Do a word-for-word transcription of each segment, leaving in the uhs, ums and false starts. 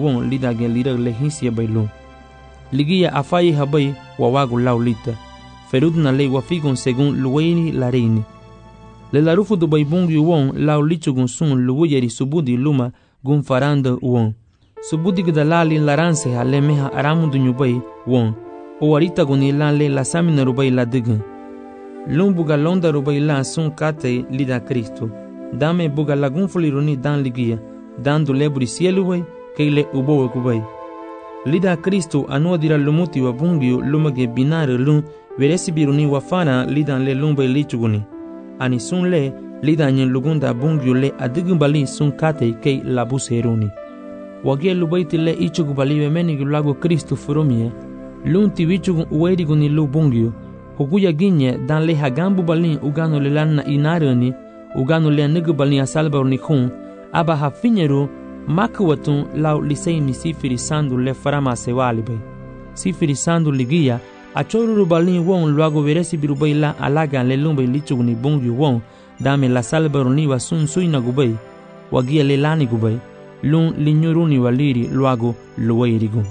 won lida gen lira le hinsia bailun. Ligia afai habai wawago laulita. Ferudna le wafigon según luweni la reini. Le larufu do baibungi won laulichugun sun luwayeri subudi luma gun faranda won. Subudi gdalali laranse ha le meha aramundu nyubai won. O arita guni lan le la samina rubai la digun. Lun buga londa rubai lan sun kate lida Cristo. Dame buga lagun fuliruni dan ligia. Dando leburi cielo bai keile ubo kubai. Lida Cristo anua dira lumuti wa bungio lumage binare lun veresi biruni wafana lidan le lumbai lichuguni. Ani sun le lida nyen lugunda bungio le adigun bali sun kate kei labuseruni. Wagie lubaiti le ichugu bali wemeni lago Cristo furumie. Lun tivichugun ueriguni lu bungio. Huguya ginye dan le hagambu balin ugano le lanna inarani ugano le nigu balin asalbaruni khun aba hafinyeru makwatun lau liseimi sifiri sandu le farama sewalibai. Sifiri sandu ligia achoruru balin won luago veresi birubai la alaga le lumbai lichuguni bungyu won dame la salbaruni wa sun suina gubai wagia le lani gubai lun linyuruni waliri luago luwairigun.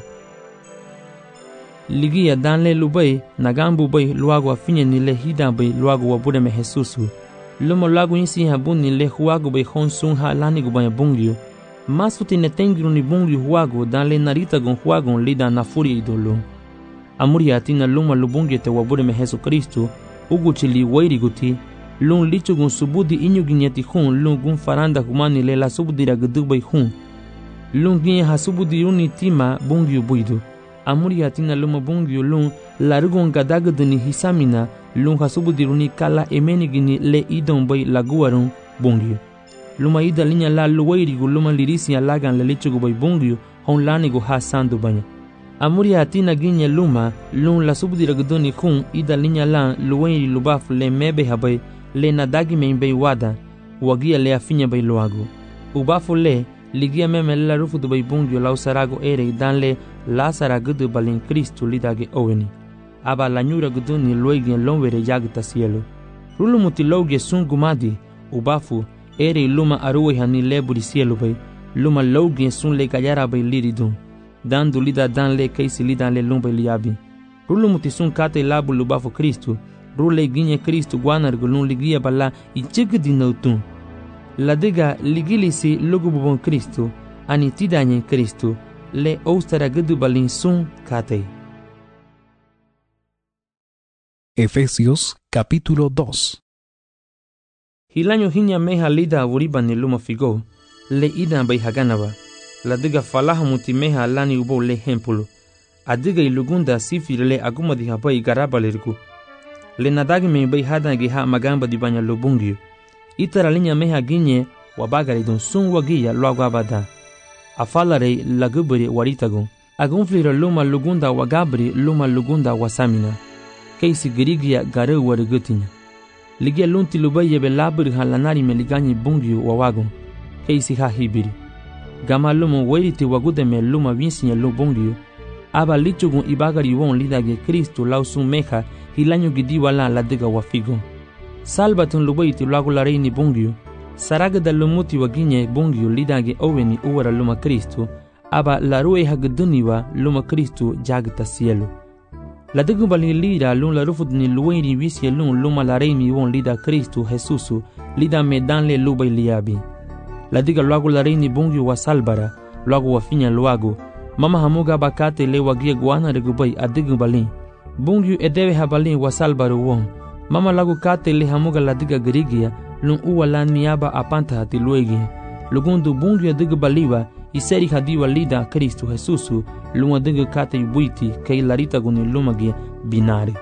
Ligia dan le lubai nagambu bai luago afinye ni le hida bai luago wabude me Jesusu. Lumo luago insi habuni le huago bai hon sun ha lani gubai bungyu. Masuti ne tengiru ni bungyu huago dan le narita gon huago lida na furi idolo. Amuri atina luma lubungyu te wabude me Jesu Kristo ugu chili wairi guti lun lichu gon subudi inyu ginyati hun lun gun faranda humani le la subudi ragdu bai hun. Lun ginye ha subudi uni tima bungyu buidu. Amuri atina luma bungyu lun larugon gadagduni hisamina lun hasubudiruni kala emeni gini le idon bai laguarun bungyu. Luma ida linya la luwairigu luma lirisi alagan le lichugu bai bungyu hon lanigu ha sandu banya. Amuri atina ginye luma lun la subudiragduni kun ida linya la luwairi lubaf le mebe habai le nadagi bai wada wagia le afinya bai luagu. Ubafu le ligia meme la rufu du bai bungyu lau sarago ere dan le la saragudu balin Cristo lidage oweni. Aba la nyura guduni loigien lonwere yagta cielo. Rulu mutiloge sun gumadi ubafu ere luma aruwe hani leburi cielo bai luma logien sun le gayara bai liridun. Dandu lida dan le keisi lidan le lumbai liabi. Rulu muti sun kate labu lubafu Cristo. Rule ginye Cristo guanar gulun ligia bala ichigdi nautun. La diga ligilisi lugububon Cristo ani tidanye Cristo le ostara gudu balin sun kate. Efesios capítulo dos. Hilanyo hinya meha lida uriba ni luma figo le ida bai haganaba. La diga falaha muti meha lani ubo le hempulu. Adiga ilugunda sifir le aguma di habai garaba lirgu. Le nadagi me bai hadangi ha magamba di banya lubungyu. Itara linya meha ginye wabagari don sun wagia luagu abada. Afalare lagubri waritagun. Agunflira luma lugunda wagabri luma lugunda wasamina. Keisi girigia garu warugutinya. Ligia lunti lubai yebe labri halanari me liganyi bungyu wawagun. Keisi ha hibiri. Gama luma wairiti wagude me luma vinsinya lu bungyu. Aba lichugun ibagari won lidage Kristo lausun meha hilanyo gidiwa la ladiga wafigun. Salbatun lubaiti luagu la reini bungyu. Saragda lumuti waginye bungyu lidage oweni uwara luma Kristo. Aba la rue hagduniwa luma Kristo jagta cielo. La digu bali lida lun la rufudni luweni visye lun luma la reini won lida Kristo Jesusu lida medan le lubai liabi. La diga luagu la reini bungyu wa salbara luagu wa finya luagu. Mama hamuga bakate le wagia guana regubai adigu balin. Bungyu edewe habalin wa salbaru won. Mama lagu kate le hamuga la diga girigia lun uwa lan miaba apanta hati luegia. Lugundu bungyu adigu baliwa iseri hadiwa lida Kristo Jesusu lun adigu kate yubuiti kei larita guni lumagia binari.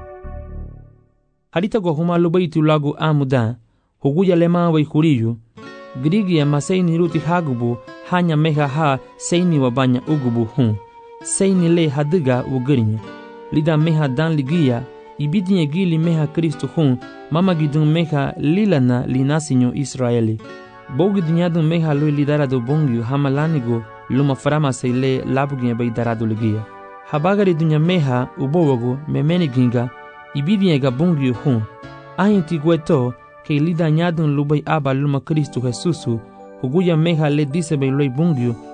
Harita go huma lubaiti lagu amuda huguya lema wa ikuriyu. Girigia maseini ruti hagubu hanya meha ha seini wabanya ugubu hun. Seini le hadiga ugirinya. Lida meha dan ligia ibidinye gili meha Kristo hun mama gidun meha lilana linasinyo Israeli. Bogi dinyadun meha lui lidarado bongyu hamalanigo luma farama seile labuginye bai darado ligia. Habagari dunya meha ubowogo memeni ginga ibidinye ga bongyu hun. Ahinti gueto que lida nyadun lubai aba luma Kristo Jesusu huguya meha le dise bai loi bungyu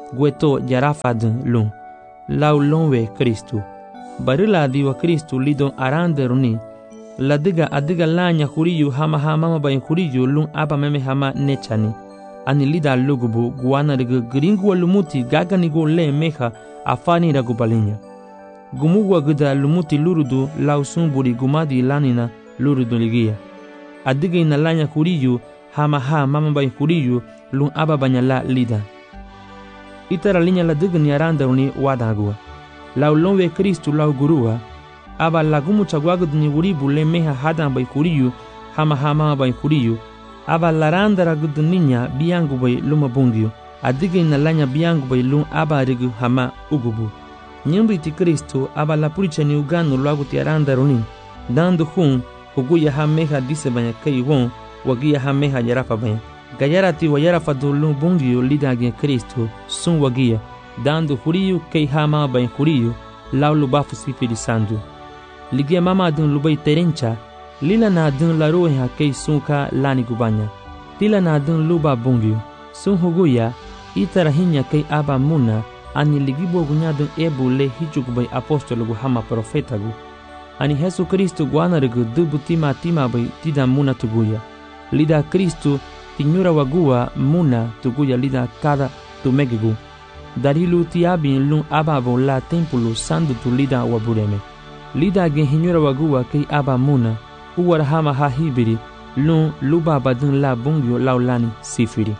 gueto yarafadun lun lau lonwe Kristu barila diwa Kristu lidon aranderuni ladiga adiga lanya huriyu hama hama bayin huriyu lun aba meme hama nechani ani lida lugubu guana riga gringu lumuti gagani go le meha afani ragu balinya gumugwa gida lumuti lurudu lausun buri gumadi lanina lurudu ligia adiga ina lanya huriyu hama ha mama bayin huriyu lun aba banyala lida itara linya ladiga ni arandaruni wadagua lau lonwe Kristu lau gurua aba lagumu chagwagu ni uribu le meha hadan bai kuriyu hama hama bai kuriyu aba larandara gudninya biangu bai luma bungyu adige na lanya biangu bai lum aba rigu hama ugubu nyimbi ti Kristo aba la puricha ni ugano lagu ti arandaruni dando hun huguya ha meha dise banya kai won wagia ha meha yarafa banya gayara ti wayarafa do lum bungyu lidage Kristo sun wagia dando huriyu kai hama bai kuriyu lau lubafu sifiri sandu ligia mama dun lubai terencha lila na dun la rohe ha kei sunka lani gubanya tila na dun luba bungyu sun huguya itara hinya kei aba muna ani ligibo gunya dun ebu le hichuk bai apostolo gu hama profeta gu ani Yesu Kristo guana rigu dubu tima tima bai tida muna tuguya lida Kristo tinyura wagua muna tuguya lida kada tumegigu darilu tiabin lun aba bon la tempulu sandu tu lida wabureme lida gen hinyura wagua kei aba muna uwar hama ha hibiri lun luba badun la bungyo laulani sifiri.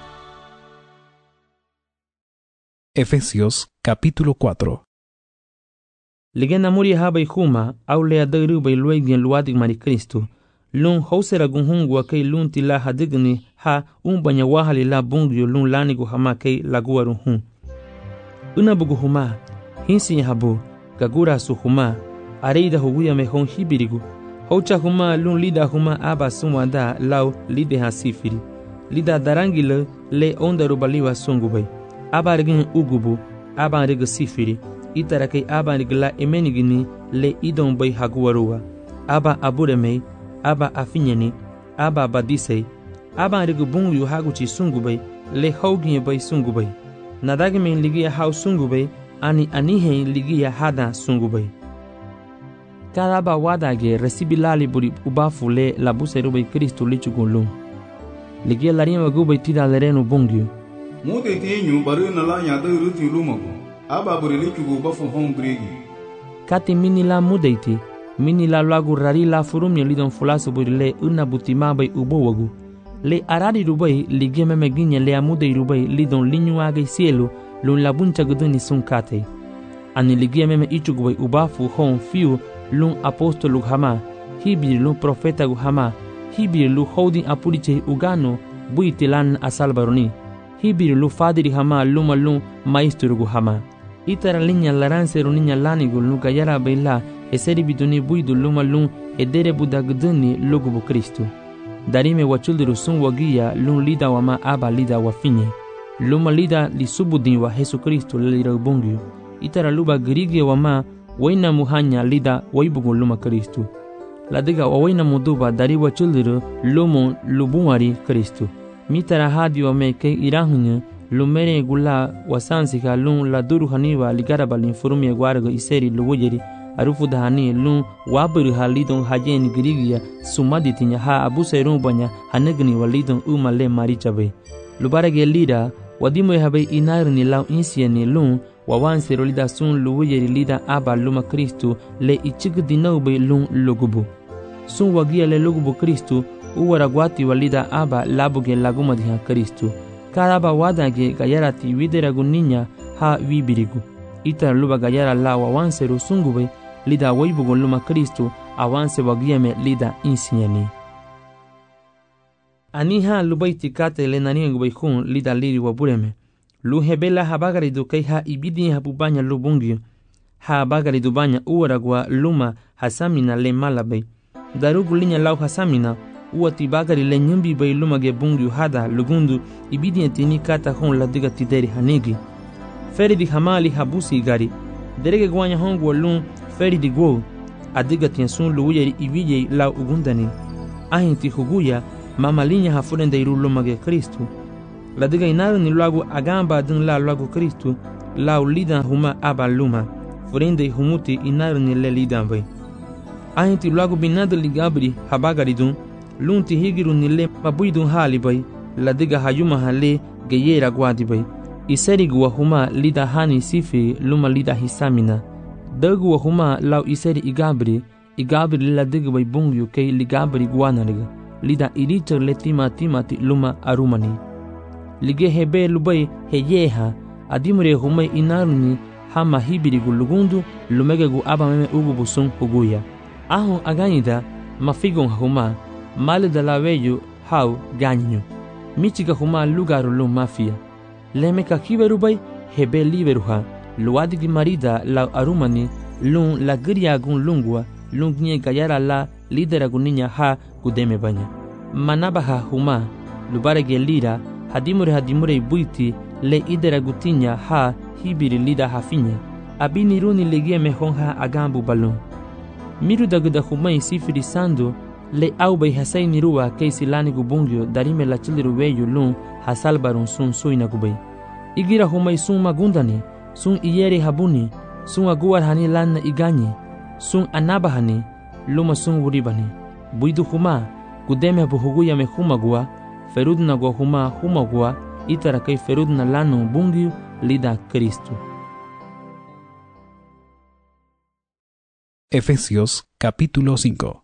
Efesios capítulo cuatro. Ligena muri haba ihuma au lea dairu bai luegien luadig mari Kristo lun hausera gunhungwa kei lun tila hadigni ha umbanya wahali la bungyo lun lanigu hama kei laguaru hun una bugu huma hinsi habu gagura su huma areida huguya me hon hibirigu hocha huma lun lida huma aba sumwanda lau lide ha sifiri lida darangile le onda rubaliwa sungubai aba rigin ugubu aba riga sifiri itara kai aba rigla emenigini le idon bai haguwarua aba aburemei aba afinyani aba badisei aba riga bungyu haguchi sungubai le hauginye bai sungubai nadagime ligia hau sungubai ani anihe ligia hada sungubai cada ba wadage resibilali buri ubafu le labuse rubai Kristo lichugulu ligia larima gubai tida lerenu bungyu mude tinyu baru nala nyada ruti lumago aba buri lichugu bafu hon bregi kati mini la mudeiti mini la lagu rari la furumye lidon fulasu buri le una butima bai ubowagu le arari rubai ligia memeginye le amudei rubai lidon linyu age cielo lun labuncha guduni sunkate ani ligia meme ichugu bai ubafu hon fiu lun apostolu hama hibir lun profeta gu hama hibir lu holding apuriche ugano buitilan asalbaroni hibir lu fadiri hama luma lun maestro gu hama itara linya laranse runinya lanigu lu gayara baila eseri biduni buidu luma lun edere budagduni lugubu Kristo darime wachuldiru sun wagia lun lida wama aba lida wafinye luma lida lisubudin wa Yesu Kristo lira bungyu itara luba grige wama waina muhanya lida waibugu luma Kristo ladiga waina muduba dari wachuldiru lumo lubunwari Kristo mitara hadi wame ke irahunya lumere gula wasansika lun laduru haniwa ligaraba linfurumye gwargo iseri luwujeri arufu dahani lun waburu halidon hajen grigia sumaditinya ha abuserun banya hanegni walidon umale marichabe lubarage lida wadimo habe inarni law insieni lun wawanse rolida sun luwujeri lida aba luma Kristo le ichigdino be lun lugubu sun wagia le lugubu Kristo uwaragwati walida aba labuge laguma diha Kristo karaba wadage gayarati wideragunninya ha wibirigu ita luba gayara la wawanse rusungube lida waibugo luma Kristo awanse wagiame lida insieni aniha lubaiti kate le naniengu baikun lida liri wabureme lu hebela habagari dukai ha ibidi habubanya lubungyo ha habagari dubanya uwaragwa luma hasamina le malabe darugu linya lau hasamina uati bagari le nyumbi bai luma ge bungyo hada lugundu ibidi entini kata hon la diga tideri hanegi feri di hamali habusi gari derege gwanya hongu walun feri di gwo adiga tiensun luuyeri ibije lau ugundani ahinti huguya mama linya hafurende iru luma ge Kristo La diga inaru ni luagu agamba dun la luagu Kristu, lau lidan huma aba luma, frende humuti inaru ni le lidan vai. Ahinti luagu binadu ligabri habagari dun, lunti higiru ni le mabuidun hali bai, la diga hayuma hale geyera guadi bai. Iserigu wa huma lida hani sifi luma lida hisamina. Dagu wa huma lau iseri igabri, igabri la diga bai bungyu kei ligabri guanariga, lida irichar le tima timati luma arumani. Lige hebe lubai heyeha, adimure humai inaruni hama hibirigu lugundu lumegegu abameme ugu busung huguya. Ahun aganida mafigon huma, male da la veyu hau ganyu. Michiga huma lugaru lum mafia. Lemeka kiberubai hebe liberuha, luadigi marida la arumani lun la giria gun lungwa, lungnye gayara la lidera guninya ha gudeme banya. Manabaha huma, lubarege lira, hadimure hadimure buiti le idera gutinya ha hibiri lida hafinya. Abini runi legie mehonha agambu balun. Miru daguda humai sifiri sandu, le aubay hasay nirua keisi lani gubungyo darime la chiliru weyu lun hasalbarun sun suina gubay. Igira humay sun magundani, sun iyeri habuni, sun aguar hani lanna igani, sun anabahani, luma sun wuribani. Buidu huma, gudeme buhuguya me humagua, ferudna gua huma humagua, itara kay ferudna lanu bungyu lida Kristu. Efesios capítulo cinco.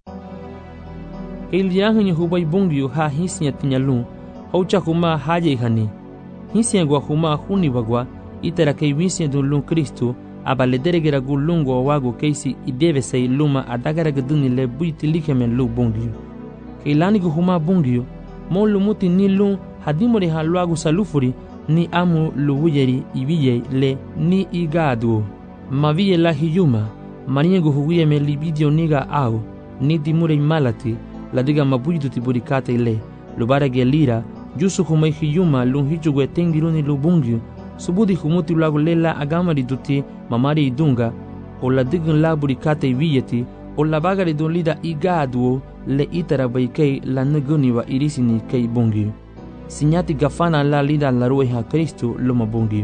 El yahanyi hubay bungyu ha hisnya tinyalun, haucha huma haye hani. Hisnya gua huma huni bagua, itara kay wisnya dun lun Kristu, abaledere gu lungo wagu keisi ideve say luma adagara gaduni le buiti likemen lu bungyu. Kay lani gu huma bungyu, mon lumuti ni lun hadimore ha luagu salufuri, ni amu luwuyeri ibiye le ni igadu. Maviye la hiyuma, maniego huye me libidio niga au, ni dimure malati, la diga mabuidu tiburikate le, lubara gelira, jusu humai hiyuma lun hichugwe tengiruni lubungyu, subudi humuti lagu lela agamari duti mamari idunga, o la digan la burikate ibiyeti, o la bagari dun lida igadu le itara baikei la naguni wa irisini kei bungyu. Sinyati gafana la lida la rueha Kristu luma bungyu.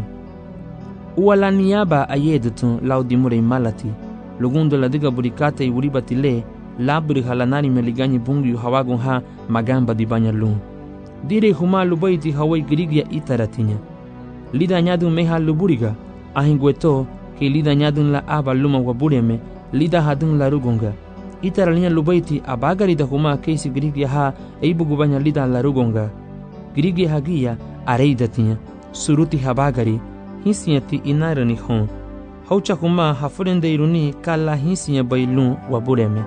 Ua la niaba ayedutun lau dimure malati, lugundo la diga burikate iburibati le, la buriha la nari meliganyi bungyu hawagun ha magamba di banya lun. Dire huma lubaiti hawai grigia itaratinya. Lida nyadun meha luburiga, ahingweto ke lida nyadun la aba luma wabureme, lida hadun la rugonga. Itara linya lubaiti abagari da huma keisi grigia ha eibugu banya lida la rugonga. Grigia hagia areidatinya, suruti habagari, hinsinyati inarani hon. Haucha huma hafurende iruni kala hinsinya bailun wabureme.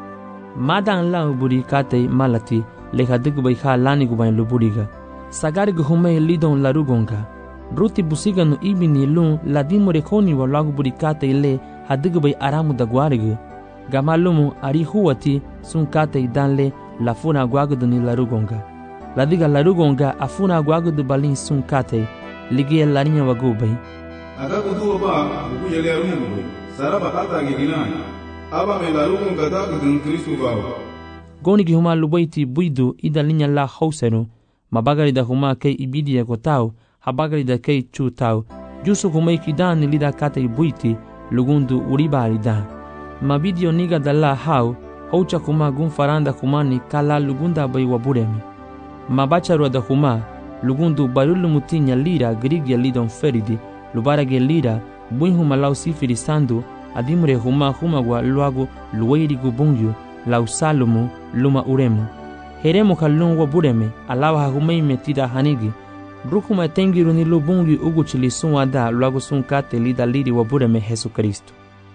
Madan la uburi kate malati, leha digu bai ha lani gubain luburiga. Sagari gu humay lidon la rugonga. Ruti busiga no ibini lun la dimore koni wa lagu burikate ile hadigu bai aramu da guarigu. Gamalumu ari huwati sun kate danle la funa guaguduni la rugonga. La diga la rugonga afuna guagudu balin sun kate, ligia larinya wagubai. Aga kudu ba buku yele arungu bai. Saraba kata giginai. Aba me la rugonga da kudun Kristu bawa. Goni ki huma lubaiti buidu ida linya la hauseru, mabagari da huma kei ibidia kotau, habagari da kei chu tau, jusu humai kidani lida kate buiti, lugundu uribari da. Mabidio niga da la hau, haucha huma gun faranda humani kala lugunda bai waburemi. Mabacharua da huma, lugundu barulu mutinya lira grigia lidon feridi, lubarage lira, buin huma lau sifiri sandu, adimure huma huma wa luagu luwairigu bungyu, lau salumu luma uremu. Heremu kalun wabureme, alawa hahumei metida hanigi. Rukuma tengiru ni lubungi uguchili sunwada luagu sunkate lida liri wabureme Jesu Kristu.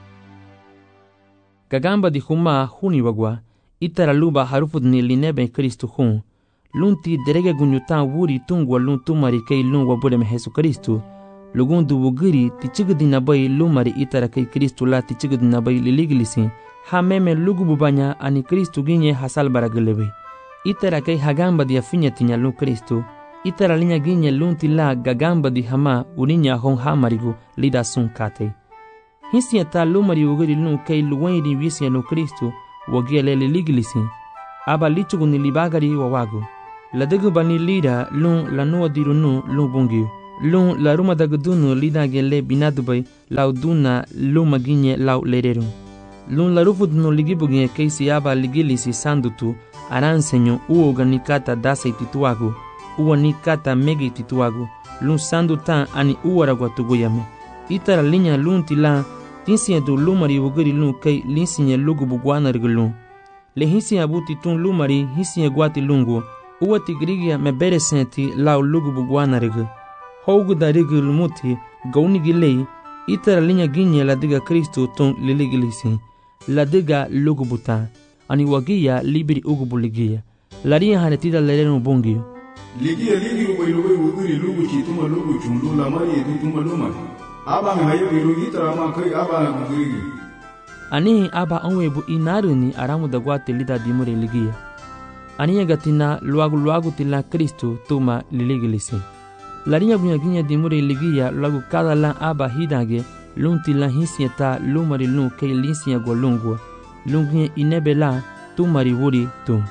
Gagamba di huma huni wagwa, itara luba harufud ni linebe Kristu hun. Lunti derege gunyutan wuri tungwa lun tumari kei lun wabureme Jesu Kristu. Lugundu wugiri tichigudi nabai lumari itara kei Kristu la tichigudi nabai liligilisi. Ha meme lugu bubanya ani Kristu ginye hasal baragelebe. Itara kei hagamba di afinya tinya lun Kristu. Itara linya ginye lunti la gagamba di hama uninya hon hamarigu lida sun kate. Hinsi ta lumari wugiri lun kei luwairi wisi lun Kristu wagia lele ligilisi. Aba lichugu ni libagari wawagu. La degu bani lida lun la noa dirunu lun bungiu. Lun la ruma dagudunu lida gele binadubai lau duna luma ginye lau lererun. Lun la rufudunu ligibugie keisi aba ligilisi sandutu aransenyo uoga nikata dasei tituagu. Uwa nikata megi tituagu. Lun sandutan ani uwaragwa tuguyame. Itara linya lun tila tinsiye du lumari wugiri lun kei linsiye lugu bugwana rigulun. Le hinsiye abuti tun lumari hinsiye guati lungu. Uwa tigrigia me bere senti lau lugu bugwana rigu. Hougu da rigu lumuti gauni gilei. Itara linya ginye la diga Kristu tun liligilisi. La diga lugu buta. Ani wagia libiri ugu buligia. Laria haretida lerenu bungio. Ligia ligi uwailuwe wugiri lugu chituma lugu chundu la mari edutuma lumari. Aba me hayo giru itara ma kai aba na gugirigi. Ani aba onwebu inaruni aramu da guate lida dimure ligia. Ani gatina luagu luagu tila Kristu tuma liligilisi. Laria bunya ginya dimure ligia luagu kada la aba hidage lunti la hinsieta lumari lun kei linsia golungwa. Lungie inebela tumari wuri tu.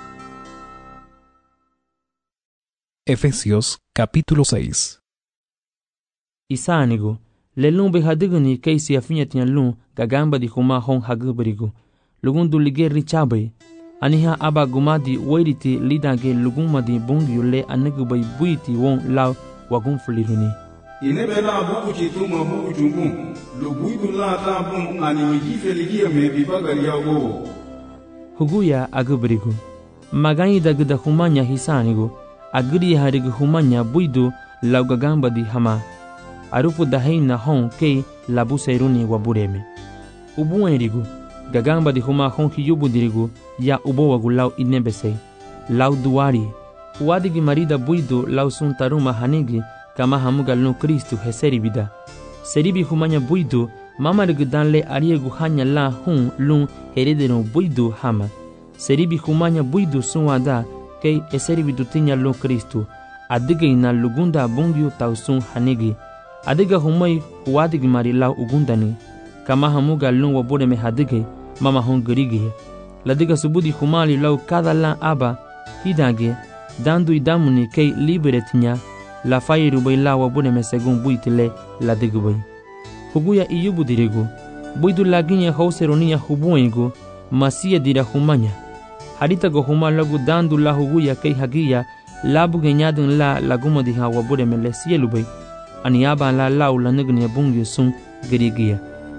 Efesios capítulo seis. Isanigo, le lun be hadiguni keisi afinya tian lun gagamba di huma hong haguberigo. Lugun du lige richabe. Aniha aba gumadi wairiti lidage luguma di bungiu le anegubai buiti won lau wagun fuliruni. Inebela buku chituma buku chungun. Luguidu la tabun ani mijife ligia me bibagari yago. Huguya aguberigo. Magani dagda humanya hisanigo. Agri harigu humanya buidu lau gagamba di hama. Arufu daheina hon kei labu seruni wabureme. Ubu erigu. Gagamba di huma hon hiyubu dirigu ya ubo wagu lau inebesei. Lau duari. Uadigi marida buidu lau suntaruma hanigi kama hamuga lun Kristu heseribida. Seribi humanya buidu mama rigudanle ariegu hanya la hun lun heredero buidu hama. Seribi humanya buidu sunwada kei eseribidu tinya lun Kristu. Adiga ina lugunda bungiu tausun hanigi. Adiga humai huadigi mari lau ugundani. Kama hamuga lun wabureme hadige mama hon gerigi. Ladiga subudi humali lau kada la aba hidage dandu idamuni kei liberetinya. La fairu bai la wabureme segun buitile ladigu bai. Huguya iyubu dirigu. Buidu laginya hauseroniya hubuengu masia dira humanya. Harita go huma lagu dandu la huguya kei hagiya labu genyadun la laguma diha wabureme le sielu bai. Aniaba la lau la nigni bungi sun gerigia.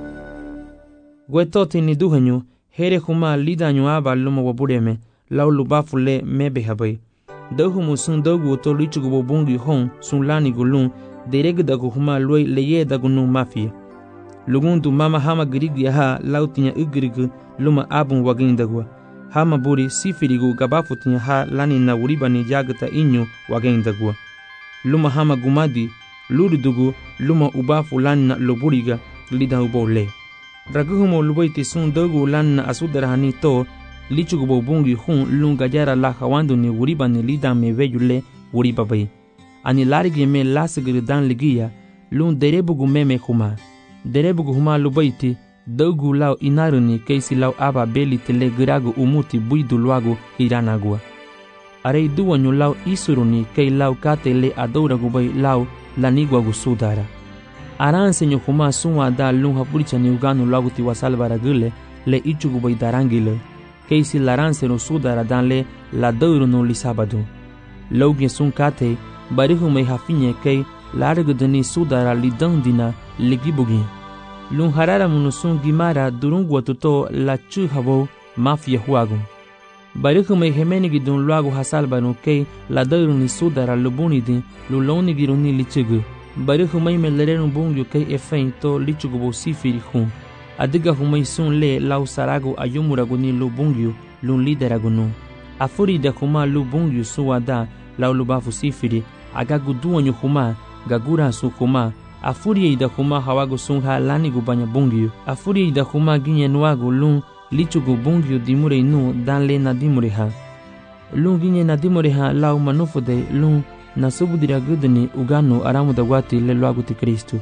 Gwetoti ni duhenyu here huma lidanyu aba luma wabureme lau lubafu le mebe habai. Dohumu sun dogu to lichugu bungi hon sun lani gulun dereg dagu huma loi leye dagu nu mafia. Lugundu mama hama gerigia ha lau tinya ugirigu luma abun wagin dagua. Hama buri sifirigu gabafu tinya ha lani na uribani jagata inyu wagin dagua. Luma hama gumadi lurudugu luma ubafu lani na loburiga lida ubo le. Raguhumo lubaiti sun dogu lani na asudarahani to lichugu bungi hun lun gajara la hawandu ni uribani lida me veyule uribabai. Ani larigi me lasagiri dan ligia lun derebugu meme huma. Derebugu huma lubaiti dogu lau inaruni keisi lau aba beli tele giragu umuti buidu luagu hiranagua. Arei duwanyu lau isuruni kei lau kate le adouragu bai lau laniguagu sudara. Aransenyo huma sunwa da lun hapuricha ni uganu luagu tiwasalvara gile le ichugu bai darangile. Keisi laransero sudara dan le la dourunu lisabadu. Lauge sun kate barihu me hafinye kei larigudani sudara lidandina ligibugi. Lun harara munusun gimara durungwa tuto la chuhabo mafia huagu. Barihu me hemenigi dun luagu hasalbanu kei la douruni sudara lubunidi luloni giruni lichugu. Barihu me me lerenu bungyu kei efein to lichugu sifiri hun. Adiga humai sun le lau saragu ayumuragu ni lu bungyu lun lideragunu. Afuri da huma lu bungyu suwada lau lubafu sifiri agagu duanyu huma gagura su huma. Afuri da huma hawagu sun ha lanigu banya bungyu. Afuri da huma ginye nuagu lun lichugu bungyu dimure inu dan le na dimure ha. Lun ginye na dimure ha lau manufude lun na subudira gudani uganu aramu da wati le luagu ti Kristu.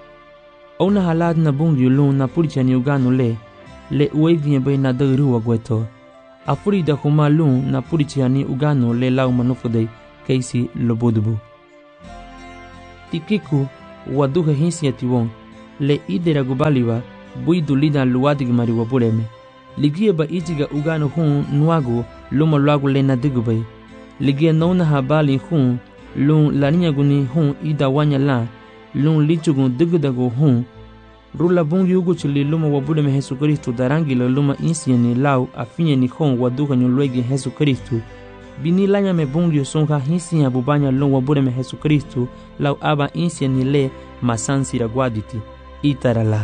Ona halad na bungi lun na puricha ni uganu le le ueginye bai na daru wagweto. Afuri da huma lun na puricha ni uganu le lau manufude keisi lobudubu. Tikiku waduha hinsi atiwon le idera gubaliwa buidu lida luwadig mari wabuleme. Ligia ba ijiga ugano hun nuagu luma luagu lena digubay. Ligia nauna habali hun lun laniya guni hun ida wanya la lun lichugun digudagu hun rula bungi ugu chili luma wabuleme Jesu Kristu darangi la luma insieni lau afinye ni hun waduha nyulwegi Jesu Kristu. Bini lanya me bungi songa hinsi ya bubanya lun wabuleme Jesu Kristu lau aba insieni le masansi ragwaditi itarala.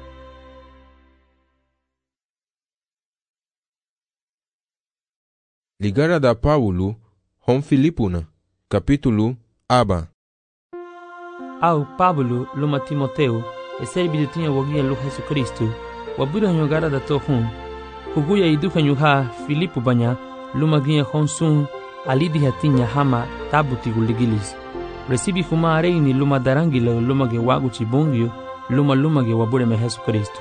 Ligara da Paulo, hom Filipuna, capítulo aba. Au Pablo luma Timoteo, e serbi tinha wagia lu Jesu Kristu, wabuda nyogara da to hun. Huguya iduka nyuha Filipu banya, luma gia honsun, alidi hatinya hama tabuti guligilis. Resibi huma areini luma darangila luma ge wagu chibungio, luma luma ge wabure me Jesu Kristu.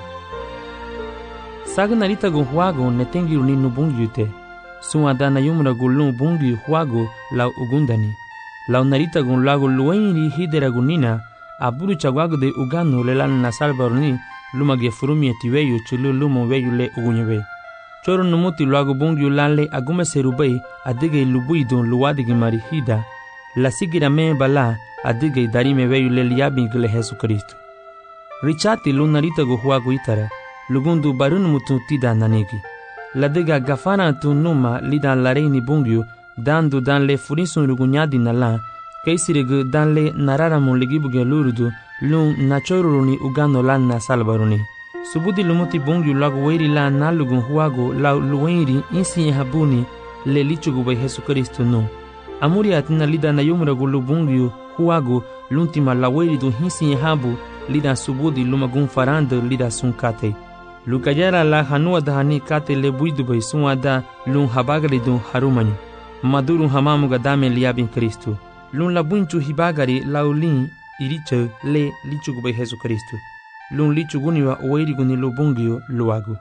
Saga narita gu huago netengi uninu bungio te. Sun adana yumra gulun bungi huago lau ugundani. Lau narita gun lago luenri hidera gunina, aburu chagwago de ugano lelan na salvarni, luma ge furumi etiweyo chulu luma weyu le ugunyewe. Choro numuti lago bungi ulale agume serubei adige lubuidon luwadigi marihida, la sigira me bala adige darime weyu le liabi gile Jesu Kristu. Richati lu narita gu huago itara, lugundu barun mutu tida nanegi. La dega gafana tu numa lidan la reini bungio, dandu dan le furisun rugunyadi na la, kaisiregu dan le nararamun ligibuge lurudu, lun nachoruruni ugano lan na salbaruni. Subudi lumuti bungio lagu weiri la nalugun huago lau luwenri insi habuni le lichugu by Jesu Kristu no. Amuri atina lidan na yumragu lu bungio huago luntima la weiri du hinsi habu lidan subudi lumagun farando lidan sunkate. Lukajara la hanua dahani kate le buidubay sunwada lun habagari dun harumanyu. Madurun hamamu gadame liabin Kristu. Lun la bunchu hibagari laulin iriche le lichugubay Jesu Kristu. Lun lichuguniwa oweiriguni lubungio luagu.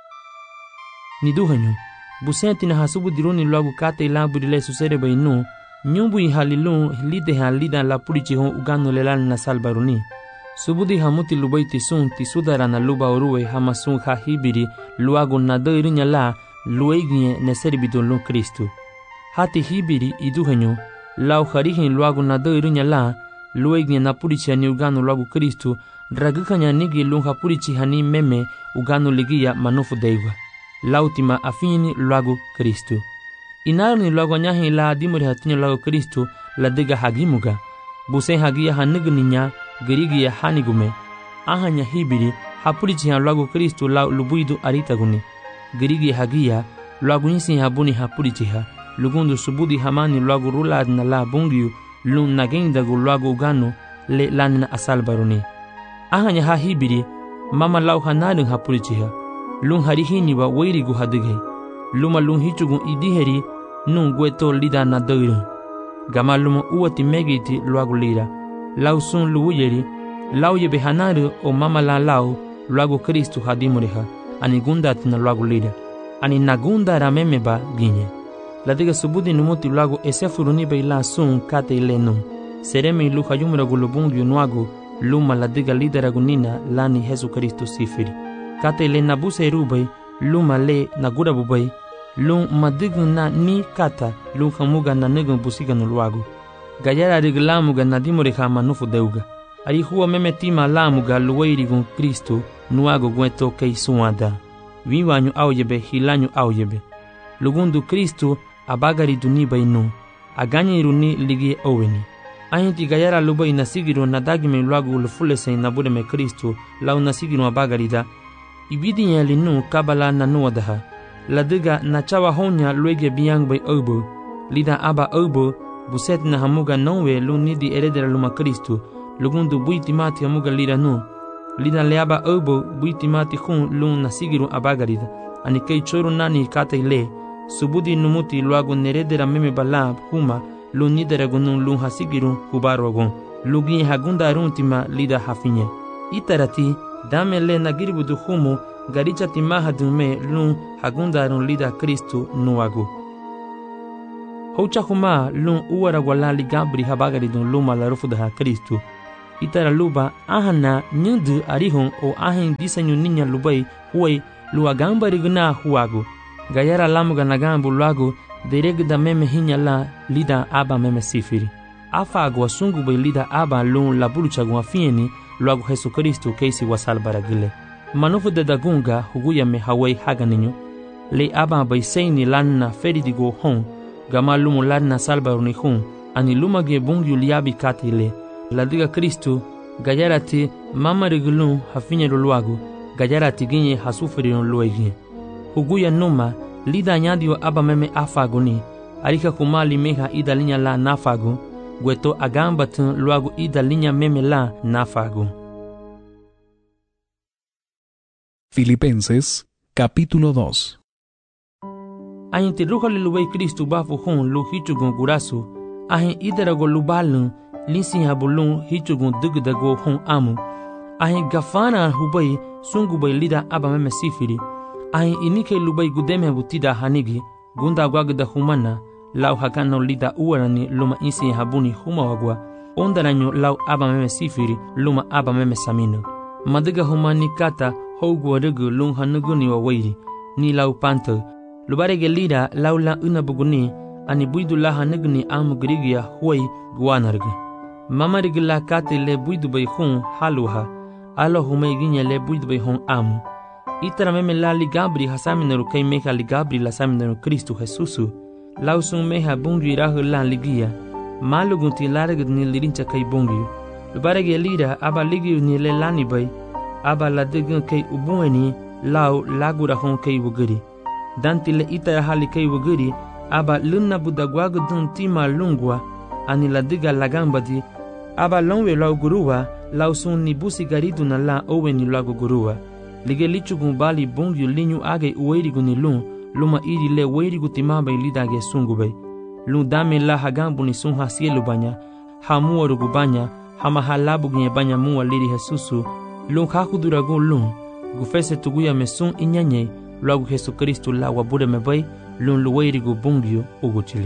Niduhanyu, busenti na hasubu diruni luagu kate ilabudile suserebay nu, nyumbu ihalilun lide halida la purichi hon ugano lelal na salbaruni. Subudi hamuti lubai tisun tisudara na luba oruwe hamasun ha hibiri luago na doirinya la lueginye neseribidon lu Kristu. Hati hibiri iduhenyo lau harihin luago na doirinya la lueginye na purichi hani ugano luago Kristu dragukanya nigi lunha purichi hani meme ugano ligia manufu deiwa. Lautima afini luago Kristu. Inaru ni luago nyahi la adimuri hatinyo luago Kristu la dega hagimuga. Busen hagia hanigninya gerigi ya hanigume ahanya hibiri hapurichi ha lagu Kristu la lubuidu aritaguni gerigi hagia lagu insi habuni hapurichi ha lugundu subudi hamani lagu rulad na la bungiu lun nagenda gu lagu ugano le lanina asalbaruni ahanya ha hibiri mama lau hanadun hapurichi ha lun harihini wa weiri gu hadige luma lun hichugu idiheri nun gweto lida na doiru gama luma uwati megiti lagu lira lau sun luwuyeri, lau yebe hanaru o mama la lau, luago Kristu hadimureha, ani gundat na luago lida, ani nagunda ramemeba ginye. La diga subudi numuti luago esefurunibe ila sun kate ilenu, sereme ilu hayumra gulubungi nuago, luma la diga lidera gunina lani Jesu Kristu sifiri. Kate ile nabuse irubay, luma le nagurabubay, lum madigu na ni kata, lum hamuga na nigun busiga no luago. Gayara riglamuga nadimuriha manufu deuga. Ari huwa meme tima lamuga luweirigun Kristu nuago gweto keisuada. Vivanyu auyebe hilanyu auyebe. Lugundu Kristu abagari duniba inu. Aganya iruni ligi oweni. Ahinti gayara luba inasigiru nadagime luago ulufulese nabudeme Kristu lau nasigiru abagari da. Ibidi nyali nu kabala nanuadaha. Ladiga nachawa honya luege biyang bay obo. Lida aba obo buset na hamuga nonwe lu nidi eredera luma Kristu lugundu buiti mati hamuga lira nu lida leaba obo buiti mati hun lu nasigiru abagarida ani kei choru nani kata ile subudi numuti luago neredera meme bala huma lu nidera gunun lu hasigiru hubaro gun lugi hagunda aruntima lida hafinye itarati dame le nagiribudu humu garicha timaha dume lu hagunda arun lida Kristu nuago. Houcha huma lun uara wala ligabri habagari dun luma la rufu da Kristu. Itara luba ahana nyudu arihon o ahin disanyu ninya lubai huai lua gambari guna huagu. Gayara lamuga nagambu luagu dereg da meme hinya la lida aba meme sifiri. Afa agua sungu bai lida aba lun la bulucha gua fieni luagu Jesu Kristu keisi wasal baragile. Manufu de dagunga huguya me hawai haganinyo. Le aba bai seini lanna feridigo hon. Gama lumu lanna salbaruni hun. Ani lumage bungyu liabi katile. La diga Kristu gayarati mama regulun hafinya luagu. Gayarati ginye hasufiri luegi. Huguya numa lida nyadio aba meme afaguni. Arika kumali meha ida linya la nafagu. Gueto agambatun luagu ida linya meme la nafagu. Filipenses capítulo dos. Ahin te ruha luluwei Kristu bafu hun lu hichugun gurasu. Ahin idarago lubalun linsin habulun hichugun dugdago hun amu. Ahin gafana hubai sungu bai lida aba meme sifiri. Ahin inike lubai gudeme butida hanigi. Gunda gwagda humana. Lau hakano lida uarani luma insin habuni huma wagwa. Ondaranyo lau aba meme sifiri luma aba meme samino. Madiga humani kata hogwa rugu lung hanuguni wa wairi. Ni lau panto. Lubarege lida lau la unabuguni. Ani buidu la hanuguni amu grigia huai guanargu. Mama rigila kate le buidu bay hun haluha. Alo humay ginya le buidu bay hun amu. Itara meme la ligabri hasaminaru kay meha ligabri la saminaru Kristu Jesusu. Lau sun meha bungi rahu la ligia. Malugunti laragad ni lirincha kay bungi. Lubarege lida aba ligi ni le lani bay. Aba la digun kay ubueni lau lagura hon kay wuguri. Danti le itara hali kay wuguri. Aba lunna budagwagu dun tima lungwa. Ani la diga lagambadi. Aba longwe lau guruwa. Lau sun ni busi garidu na la owe ni lagu guruwa. Lige lichugun bali bungyu linyu age uweirigu ni lun. Luma iri le weirigu timabay lidage sungubay. Lun dame la hagambu ni sun hasielu banya. Hamua rugu banya. Hamahalabu gnye banya mua liri Jesusu. Lun hakuduragu lun. Gufese tuguya me sun inyanye. Lagu Jesu Kristu la wabude mebay. Lun luweirigu bungyu uguchili.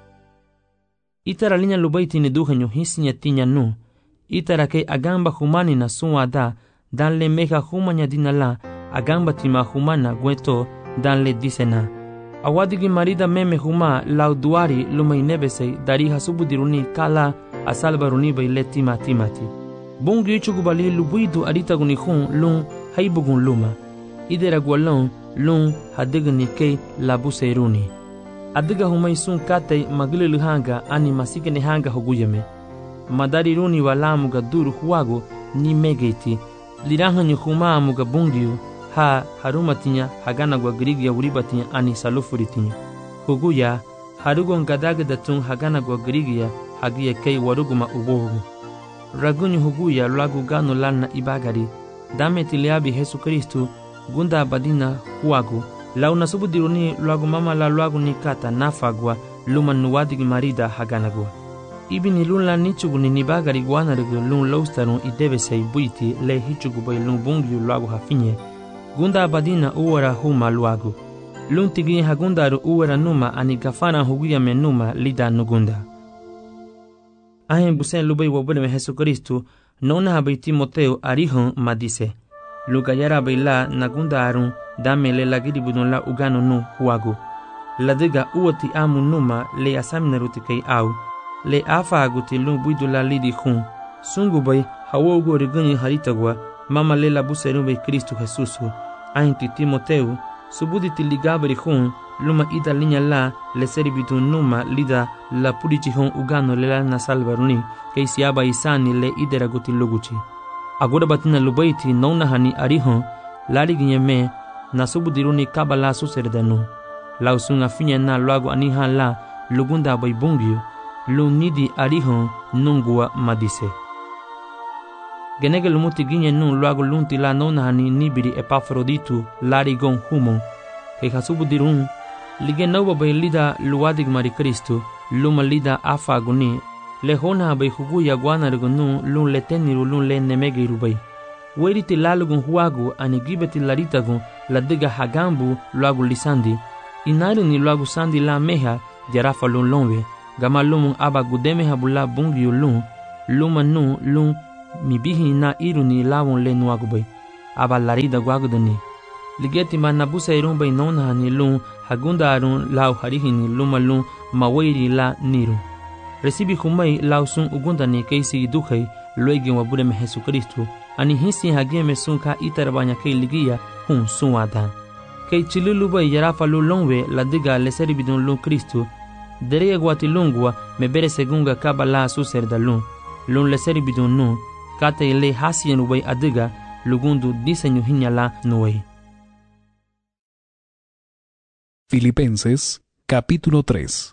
Itara linya lubaiti ni duhenyo hisinya tinya nu. Itara kay agamba humani na sunwada. Dan le meha humanya dinala. Agamba tima humana gweto. Dan le disena. Awadigi marida meme huma lau duari lumay nebesay. Dari hasubudiruni kala asalbaruni bay le tima timati. Bungi ichugubali lubuidu aritaguni hun lun haibugun luma. Idera gwalon lun hadigani kay labuseiruni. Adiga humay sun katay magililu hanga ani masikene hanga huguyeme. Madari runi walamuga duru huwago ni megeiti. Lirahanyo huma muga bungiu ha harumatinya hagana gwa grigia uribatinya ani salufuritinya. Huguya harugon gadagadatun hagana gwa grigia hagia kay waruguma ubogu. Ragunyo huguya lagu gano lana ibagari. Dame tiliabi Jesu Kristu gunda badina huwagu. Lau nasubudiruni lagu mama la lagu nikata nafagwa luma nuwadigi marida haganagwa. Ibi ni lun la nichugu ni nibagari guanarigu lun laustarun idebesei buiti le hichugu bay lun bungiu lagu hafinye. Gunda badina uwara huma luagu. Lun tigi hagundaru uwara numa ani gafana huguya menuma lida nugunda. Ahen busen lubay wabure me Jesu Kristu nona habay Timoteo arihon madise. Lugayara bayla nagunda arun dame le lagiri budon la ugano nu huagu. Ladiga uoti amu numa le asaminaruti kay au. Le afa aguti lun buidu la lidi hun. Sungu bay hawogo rigani haritagwa. Mama le la buseru bay Kristu Jesusu. Ahinti Timoteu. Subuditi ligabri hun. Luma ida linya la le seribitu numa lida la purichi hun ugano le la nasalvaruni. Kay siaba isani le idera guti luguchi. Agora batina lubaiti nona hani arihon. Lari ginyeme. Nasubudiruni kabala suserdanu. Lausunga finya na luago aniha la lugunda bay bungiu. Lunidi arihon nungua madise. Genege lumuti ginye nun luago lunti la nona hani nibiri Epafroditu lari gon humon. Kay hasubudirun. Lige nauba bay lida luadig mari Kristu. Luma lida afa guni. Lehona bay huguya guanarigo nun lun leteniru lun le nemegiru bay. Weriti lalugun huagu ani gibeti laritagun la diga hagambu luagu lisandi. Inari ni luagu sandi la meha jarafa lun lonwe gama lumun aba gudeme habula bungyo lun luma nu lun mibihi na iruni lawon le nuagubay aba larida guagudani ligeti ma nabusa irun bay nona ni lun hagunda arun law harihini luma lun mawairi la niru recibi humay law sun ugundani keisi duhay luegi wabude me Jesucristo ani hisi hageme sun ka itarabanya kay ligiya hun sunwada kay chilulu bay yarafa lu longwe la diga le seribidun lun Cristo derega guatilungwa me bere segunga kabala su serdalun lun le seribidun nu kate le hasien ubay adiga lugundu diseño hinyala nuey. Filipenses capítulo tres.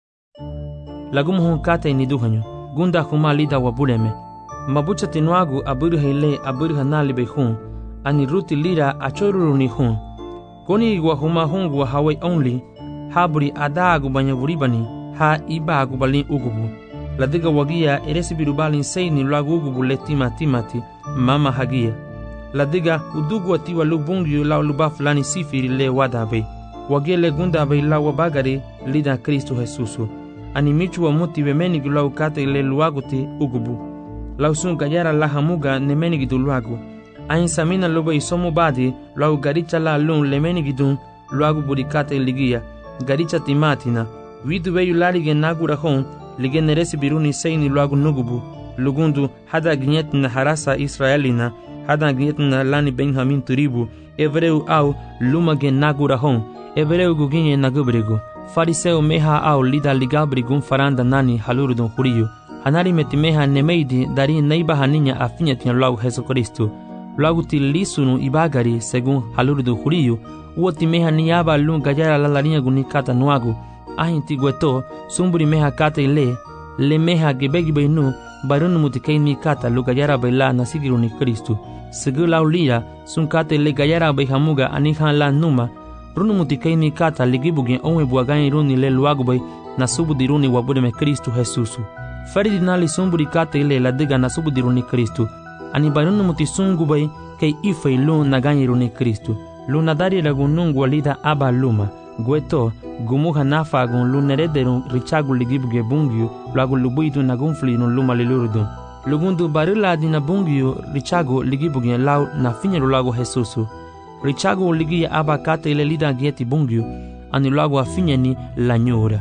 Lagumuhun kate ni duhanyo gunda huma lida wabuleme mabucha tinuagu aburu hele aburu hanali be hun ani ruti lira achoruru ni hun koni igwa huma hungu wa hawai only haburi adagu banyavuribani ha ibagu balin ugubu ladiga wagia eresibiru balin seini lagu ugubu letima timati mama hagia ladiga udugu atiwa lubungyu la luba fulani sifiri le wadabe wagele gunda be la wabagari lida Kristo Jesusu ani michu wa muti wemeni gulau kate le luaguti ugubu lausun gayara la hamuga nemeni gidu luagu ain samina lobo isomu badi lau garicha la lun lemeni gidun luagu burikate ligia garicha timatina widu weyu lalige nagura hon lige neresi biruni seini luagu nugubu lugundu hada gnyetna harasa israelina hada gnyetna lani benjamin turibu evreu au lumage nagura hon evreu guginye nagubrigu fariseo meha au lida ligabrigun faranda nani halurudun huriyu hanari metimeha nemeidi dari neiba haninya afinyatinya luagu Jesucristo luagu tilisunu ibagari según halurudun huriyu uoti meha niyaba lun gayara la larinya gunikata nuagu ahin tigueto sumburi meha kata ile le meha gebegibe nu barunu mutikei mi kata lu gayara baila nasigiru ni Kristo segu laulira sun kata ile gayara baihamuga anihan la numa runu mutikei mi kata ligibugen onwe buagani runi le luagu bay nasubudiruni wabude me Kristo Jesusu faridi nali sumburi kata ile la diga nasubudiruni Kristo ani barunu mutisungu bay kei ifei lu naganyiru ni Kristo lu nadari lagunungu walida aba luma gueto gumuha nafa gun lunerederun richagu ligibuge bungyu lagu lubuidu nagunflinu luma lilurudun lugundu barila dina bungyu richagu ligibuge lau na finyeru lagu Jesusu richagu ligia aba kate ile lida gieti bungyu ani lagu afinyeni la nyura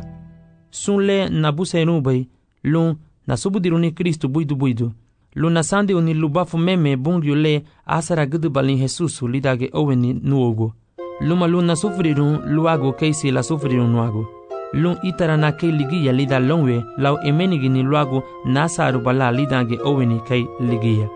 sunle nabuse nubay lun nasubudiruni Kristo buidu buidu lu nasandi uni lubafu meme bungyu le asara gudu balin Jesusu lidage oweni nuogo luma lun nasufrirun luago keisi la sufrirun nuago lun itara na kei ligia lida longwe lau emenigi ni luago nasaru bala lidage oweni kei ligia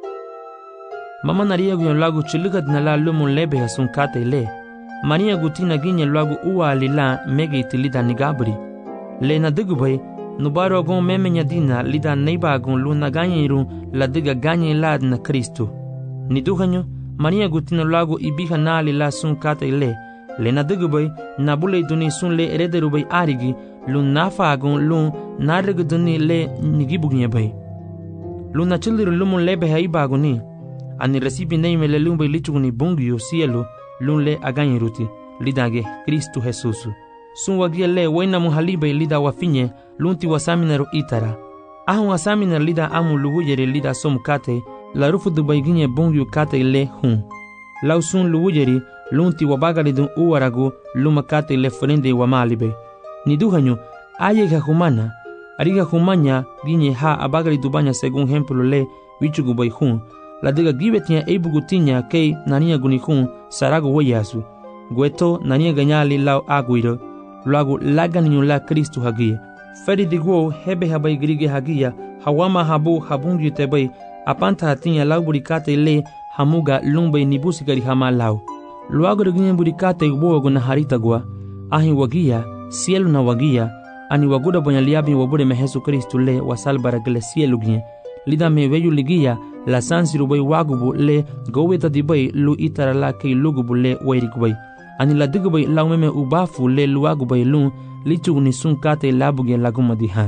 mama naria guyon lagu chilugad na la lumun lebe hasun kate le maria gutina ginye luago uwa lila mege itilida nigabri le na digubay nubaro gon meme nyadina lida neiba gon luna ganyiru la diga ganyi lad na Kristo ni duhanyo maria gutina lago ibiha nali la sun kata ile le na digubay na bule duni sun le erederu bay arigi lun nafa gon lun narig duni le nigibugnye bay luna childiru lumun lebe haiba goni ani recibi neime le lumbay lichuguni bungyo cielo lun le aganyiruti lidage Kristo Jesusu sun wagia le waina muhalibe lida wafinye lunti wasaminaru itara ahun wasamina lida amu luwujere lida som kate la rufu dubayginye bungyu kate ile hun lausun luwujeri lunti wabagalidun uwaragu luma kate ile frende wamalibe niduhanyo ayega humana ariga humanya ginye ha abagalidu banya según ejemplo le wichugu bay hun la diga gibetinya eibugutinya kei nania guni hun sarago wayasu gueto nania ganyali lau aguiro luago laganiyo la Kristo hagia feri digwo hebe habay grige hagia hawama habu habungi tebay apanta hatinya lau burikate le hamuga lumbay nibusi gari hama lau luago ginye burikate ubogo na harita gwa ahi wagia cielo na wagia ani waguda bonyaliabi wabude me Jesucristo le wasalbara gele cielo ginye lida me veyu ligia la sansiru bay wagubu le goweta dibay lu itara la kei lugubu le wairikubay ani la digubay laumeme ubafu le luagubay lun lichugni sun kate labuge lagumadiha.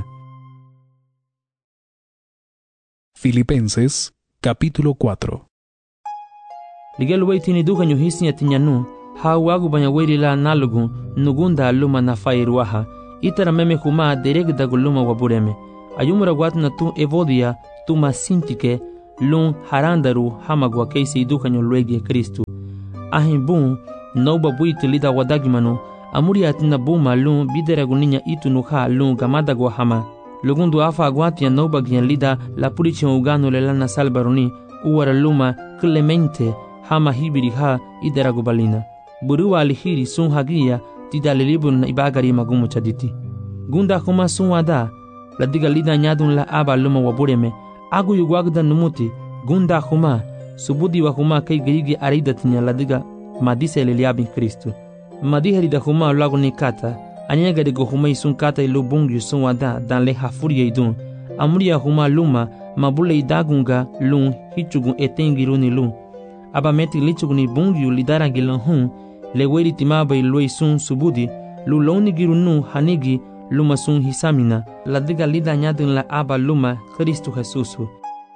Filipenses capítulo cuatro. Ligel waitini duhanyo hisinya tinyanu ha wagubanya wairi la nalugu nugunda luma na fairuaha itara meme huma dereg da guluma wabureme ayumra watna tu evodia tu masintike lun harandaru hamagwa keisi dukanyo luegie Kristu ahin bun noba buiti lida wadagimano amuri atina buma lun bideraguninha itu nuha lun gamadagwa hama lugundu afa aguatia noba gian lida la purichon ugano lelana salbaroni uwara luma clemente hama hibiri ha ideragubalina burua alihiri sun hagia tidalilibun na ibagari magumu chaditi gunda kuma sun wada la diga lida nyadun la aba luma wabureme agu yugwagda numuti gunda huma subudi wa huma kai girigi aridatinya la diga madise leliabin Kristu madiheri da huma lagu ni kata anyega de go huma isun kata ilu bungi sun wada dan le hafuri idun amuria huma luma mabule idagunga lun hichugun etengiruni lun aba meti lichuguni bungi lidara gilan hun le weri timaba ilu sun subudi lu loni girunu hanigi luma sun hisamina la diga lida nyadun la aba luma Kristu Jesusu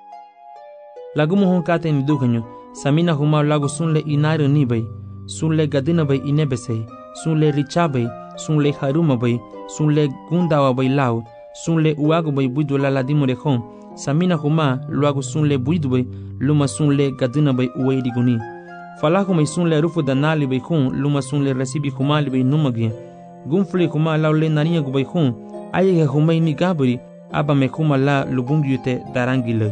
lagu mohon kata ni dukanyo samina huma lagu sun le inaru nibay sun le gadina bay inebesay sun le richabay sun le haruma bay sun le gundawa bay lau sun le uago bay buidu la ladimo de hon samina huma luago sun le buidu bay luma sun le gadina bay uwe diguni falako may sun le rufu danali bay hon luma sun le resibi huma li bay numagien gunfle huma lau le nariya gubay hon ayege huma ni gabri aba me huma la lubungyute darangile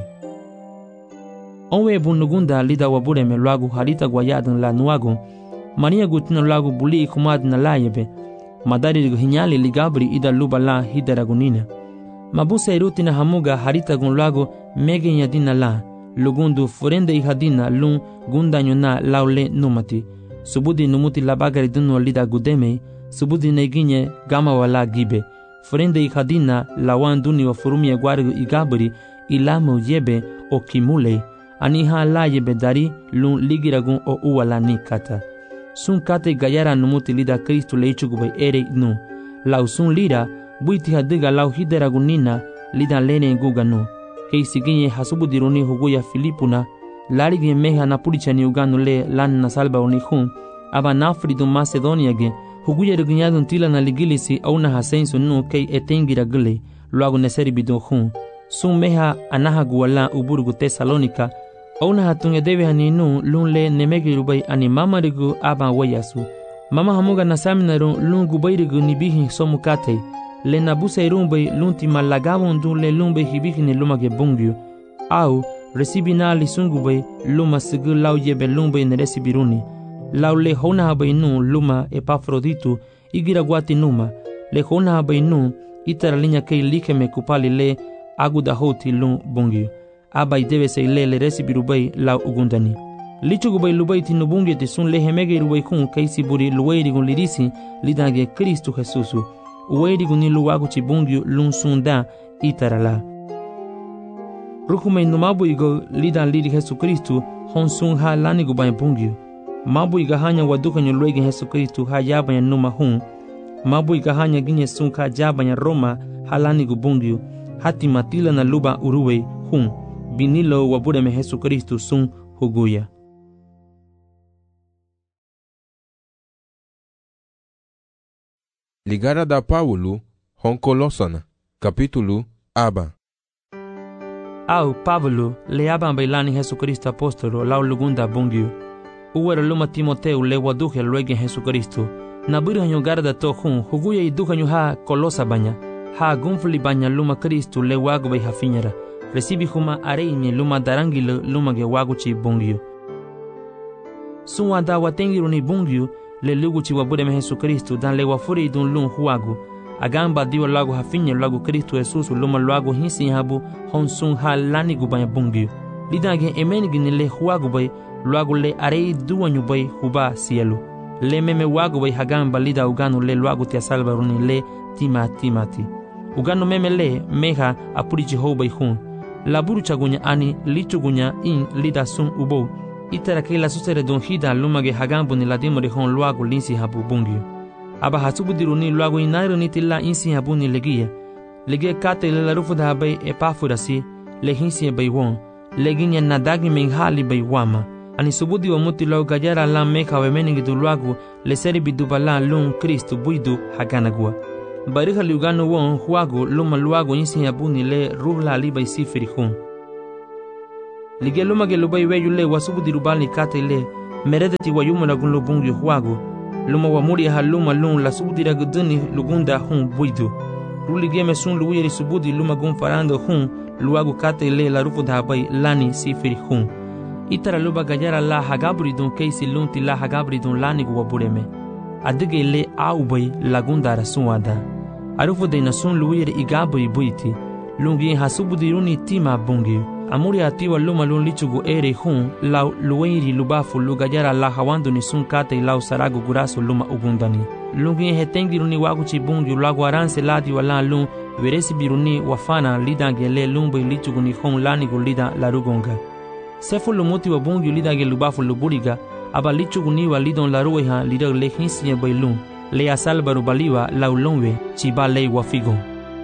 onwe bunugunda lida wabure me luago harita guayadun la nuago Maria gutina lagu buli kumad na layebe madari hinyali ligabri ida luba la hidaragunina mabusa irutina hamuga harita gun lagu mege nyadina la lugundu furende ihadina lun gunda nyona laule numati subudi numuti labagari dunu lida gudeme subudi neginye gama wala gibe furende ihadina lawan duni wa furumia gwarigu igabri ilamu yebe o kimule aniha la yebe dari lun ligiragun o uwala nikata sun kate gayara numuti lida Kristu leichugubay ere nu lau sun lira buiti hadiga lau hideragunina lida lene guganu kei siginye hasubudiruni huguya Filipuna larigi meha na purichani uganu le lan na salba unihun aba nafridu Macedonia ge huguya rugunyadun tila na ligilisi au na hasensu nu kei etengira gule luagu neseri bidun hun sun meha anaha guwala uburgu Tesalonika Ona hatunge debe haninu lun le nemegi rubai ani mama rigu aba wayasu. Mama hamuga nasamina run lun gubai rigu nibihi somu kate. Le nabusa irumbai lun ti malagavon dun le lun bai hibihi ni lumage bungyu. Au resibi na li sungubai luma sigu lau yebe lun bai neresibiruni. Lau le hona habai nu luma Epafroditu igira guati numa. Le hona habai nu itara linya kei likeme kupali le aguda hoti lun bungyu. Abai debe se le resibirubai la ugundani lichugubai lubai tinubungi te sun le hemege rubai kun kaisi buri luwairi gun lirisi lidage Kristu Jesusu uwairi gun ni luwagu chibungi lun sunda itarala rukumai numabu igo lidan liri Jesu Kristu hon sun ha lani gubai bungi mabu iga hanya waduka nyo luegi Jesu Kristu ha yabanya numa hun mabu iga hanya ginye sun ka jabanya Roma ha lani gubungi hati matila na luba uruwe hun binilo wabureme Jesu Kristu sun huguya. Ligara da Paulo hon Colosana capítulo aba. Au Pablo le aban bailani Jesu Kristu apostolo lau lugunda bungiu. Uwera luma Timoteu le waduhe luege Jesu Kristu. Nabiru hanyo garda to hun huguya iduha nyo ha Colosa banya. Ha gunfli banya luma Kristu le wagu bai hafinyara. Resibi huma areini luma darangilo luma ge waguchi bungyu. Sunwa da watengiru ni bungyu le luguchi wabudeme Jesu Kristu dan le wafuri idun lun huagu. Agamba diwa lagu hafinye lagu Kristu Jesusu luma lagu hinsi habu hon sun ha lani gubanya bungyu. Lidange emenigi ni le huagu bay lagu le arei duwanyu bay huba sielu. Le meme wagu bay hagamba lida uganu le lagu tia salvaruni le tima timati. Uganu meme le meha apurichi ho bay hun. Laburu chagunya ani lichugunya in lida sun ubo itara ke la susere don hida lumage hagambu ni ladimo de hon luagu linsi habu bungyu aba hasubu diruni luagu inairu ni tilla insi habu ni legia lege kate le larufu da bay Epafurasi le hinsi bay won leginya nadagi men hali bay wama ani subudi wa muti lo gajara la meka we meningi du luagu le seri bidubala lun Kristu buidu haganagua bariha liugano won huago luma luago insi habuni le rubla liba isifiri hun. Lige luma ge lubai weyu le wasubu dirubali kate le meredeti wayuma lagun lubungi huago luma wamuri ha luma lun la subu diraguduni lugunda hun buidu. Rulige me sun luiri subudi luma gun farando hun luago kate le la rufu dhabai lani sifiri hun. Itara luba gajara la hagabri don keisi lunti la hagabri don lani guwabureme. Adige le aubai lagunda rasuada. Arufu de nasun luiri igabai buiti. Lungi hasubu diruni tima bungi. Amuri atiwa luma lun lichugu ere hun lau luiri lubafu lugajara la hawando ni sun kate lau sarago guraso luma ugundani. Lungi hetengiruni waguchi bungi lagu aranse ladi wala lun veresi biruni wafana lidange le lumbai lichugu ni hun lani gulida larugonga. Sefu lumuti wa bungi lidange lubafu luburiga aba lichugu ni wa lidon larueha lidag le hinsiye bailun le asalbaru baliwa lau lonwe chiba le wafigon.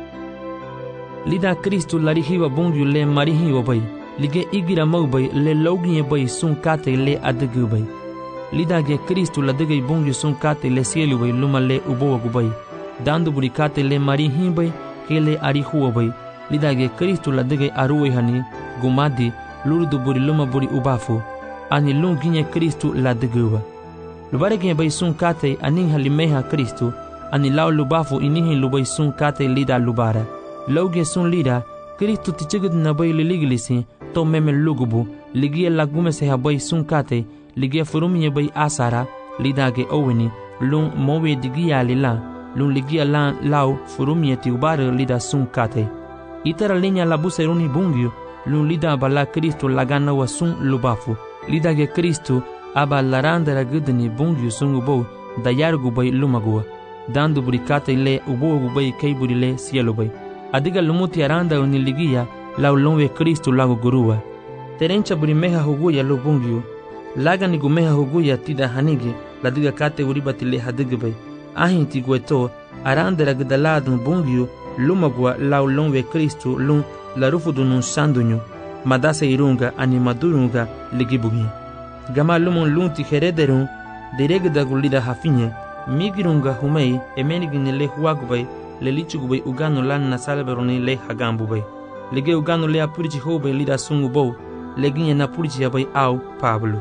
Lida Kristu larihiwa bungu le marihiwa bay. Lige igira maubay le logiye bay sun kate le adegu bay. Lida ge Kristu ladegay bungu sun kate le sielu bay luma le ubowa gubay. Dandu burikate le marihi bay ke le arihuwa bay. Lida ge Kristu ladegay aruwe hani gumadi lurdu buri luma buri ubafu. Ani lunginye Kristu ladeguwa. Lubarege bay sun kate aning halimeha Kristu. Ani lau lubafu inihin lubay sun kate lida lubara. Lauge sun lida, Kristu tichigid na bay liligilisi, to meme lugubu, ligia lagume se habay sun kate, ligia furumye bay asara, lidage oweni, lung mowe digia lila, lung ligia lan lau furumye ti ubare lida sun kate. Itara linya labuse runi bungyu, lung lida bala Kristu lagana wa sun lubafu, lidage Kristu aba larandara gudni bungyu sun ubo, dayargu bay lumagua, dandu burikate le ubo ubay kaiburi le sielu bay. Adiga lumuti aranda uniligia lau lonwe Kristu lago gurua. Terencha burimeha huguya lubungyu. Laga ni gumeha huguya tida hanigi ladiga kate uribati le hadigibay. Ahin tigueto aranda ragdaladun bungyu lumagwa lau lonwe Kristu lun larufudu nun sandunyu. Madase irunga animadurunga ligibugi. Gama lumun lunti herederun diregda gulida hafinye. Migirunga humei emenigini le huagubay le lichugu bay ugano lan na salberoni le hagambu bay. Lege ugano le apurichi ho bay lida sungu bo, leginye na purichi bay au Pablo.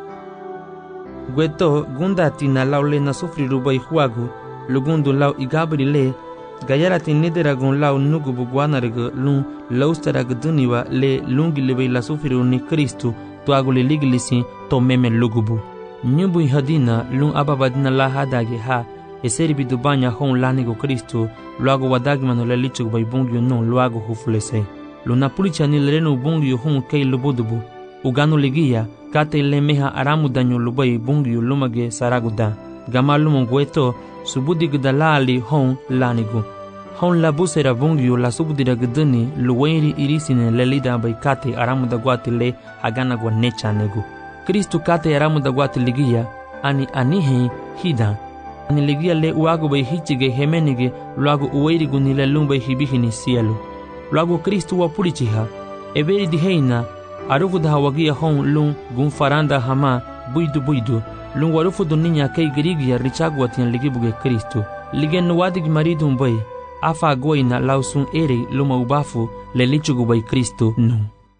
Gueto gundati na lau le na sufriru bay huagu, lugundu lau igabri le, gayarati nederagon lau nugubu guanarega lun laustarag duniwa le lungi le bay la sufriru ni Kristu tuagu le ligilisi to meme lugubu. Nyubu hadina lun ababadina la hadage ha, eseri bidubanya hon lanigo Kristu, luago wadagi mano le lichugu bay bungu non luago hufulese. Luna pulicha ni lereno bungu hon kei lubudubu. Ugano ligia, kate le meha aramu danyo lubay bungu lumage saraguda. Gama lumon gueto, subudi gudalali hon lanigo. Hon labusera bungu la subudira guduni luweri irisine le lida bay kate aramu da guati le hagana gwa necha nego. Kristu kate aramu da guati ligia, ani anihe hida. Ani ligia le uago bay hichige hemenige luago uweirigu ni le lumbay hibihini sielu. Luago Kristu wa purichiha, eberi diheina, arufu da hawagia hon lung gunfaranda hama buidu buidu, lung warufu do ninya kei girigia richagwa tian ligibuge Kristu. Ligen wadig maridun bay, afa goina lausun ere luma ubafu le lichugu bay Kristu nu.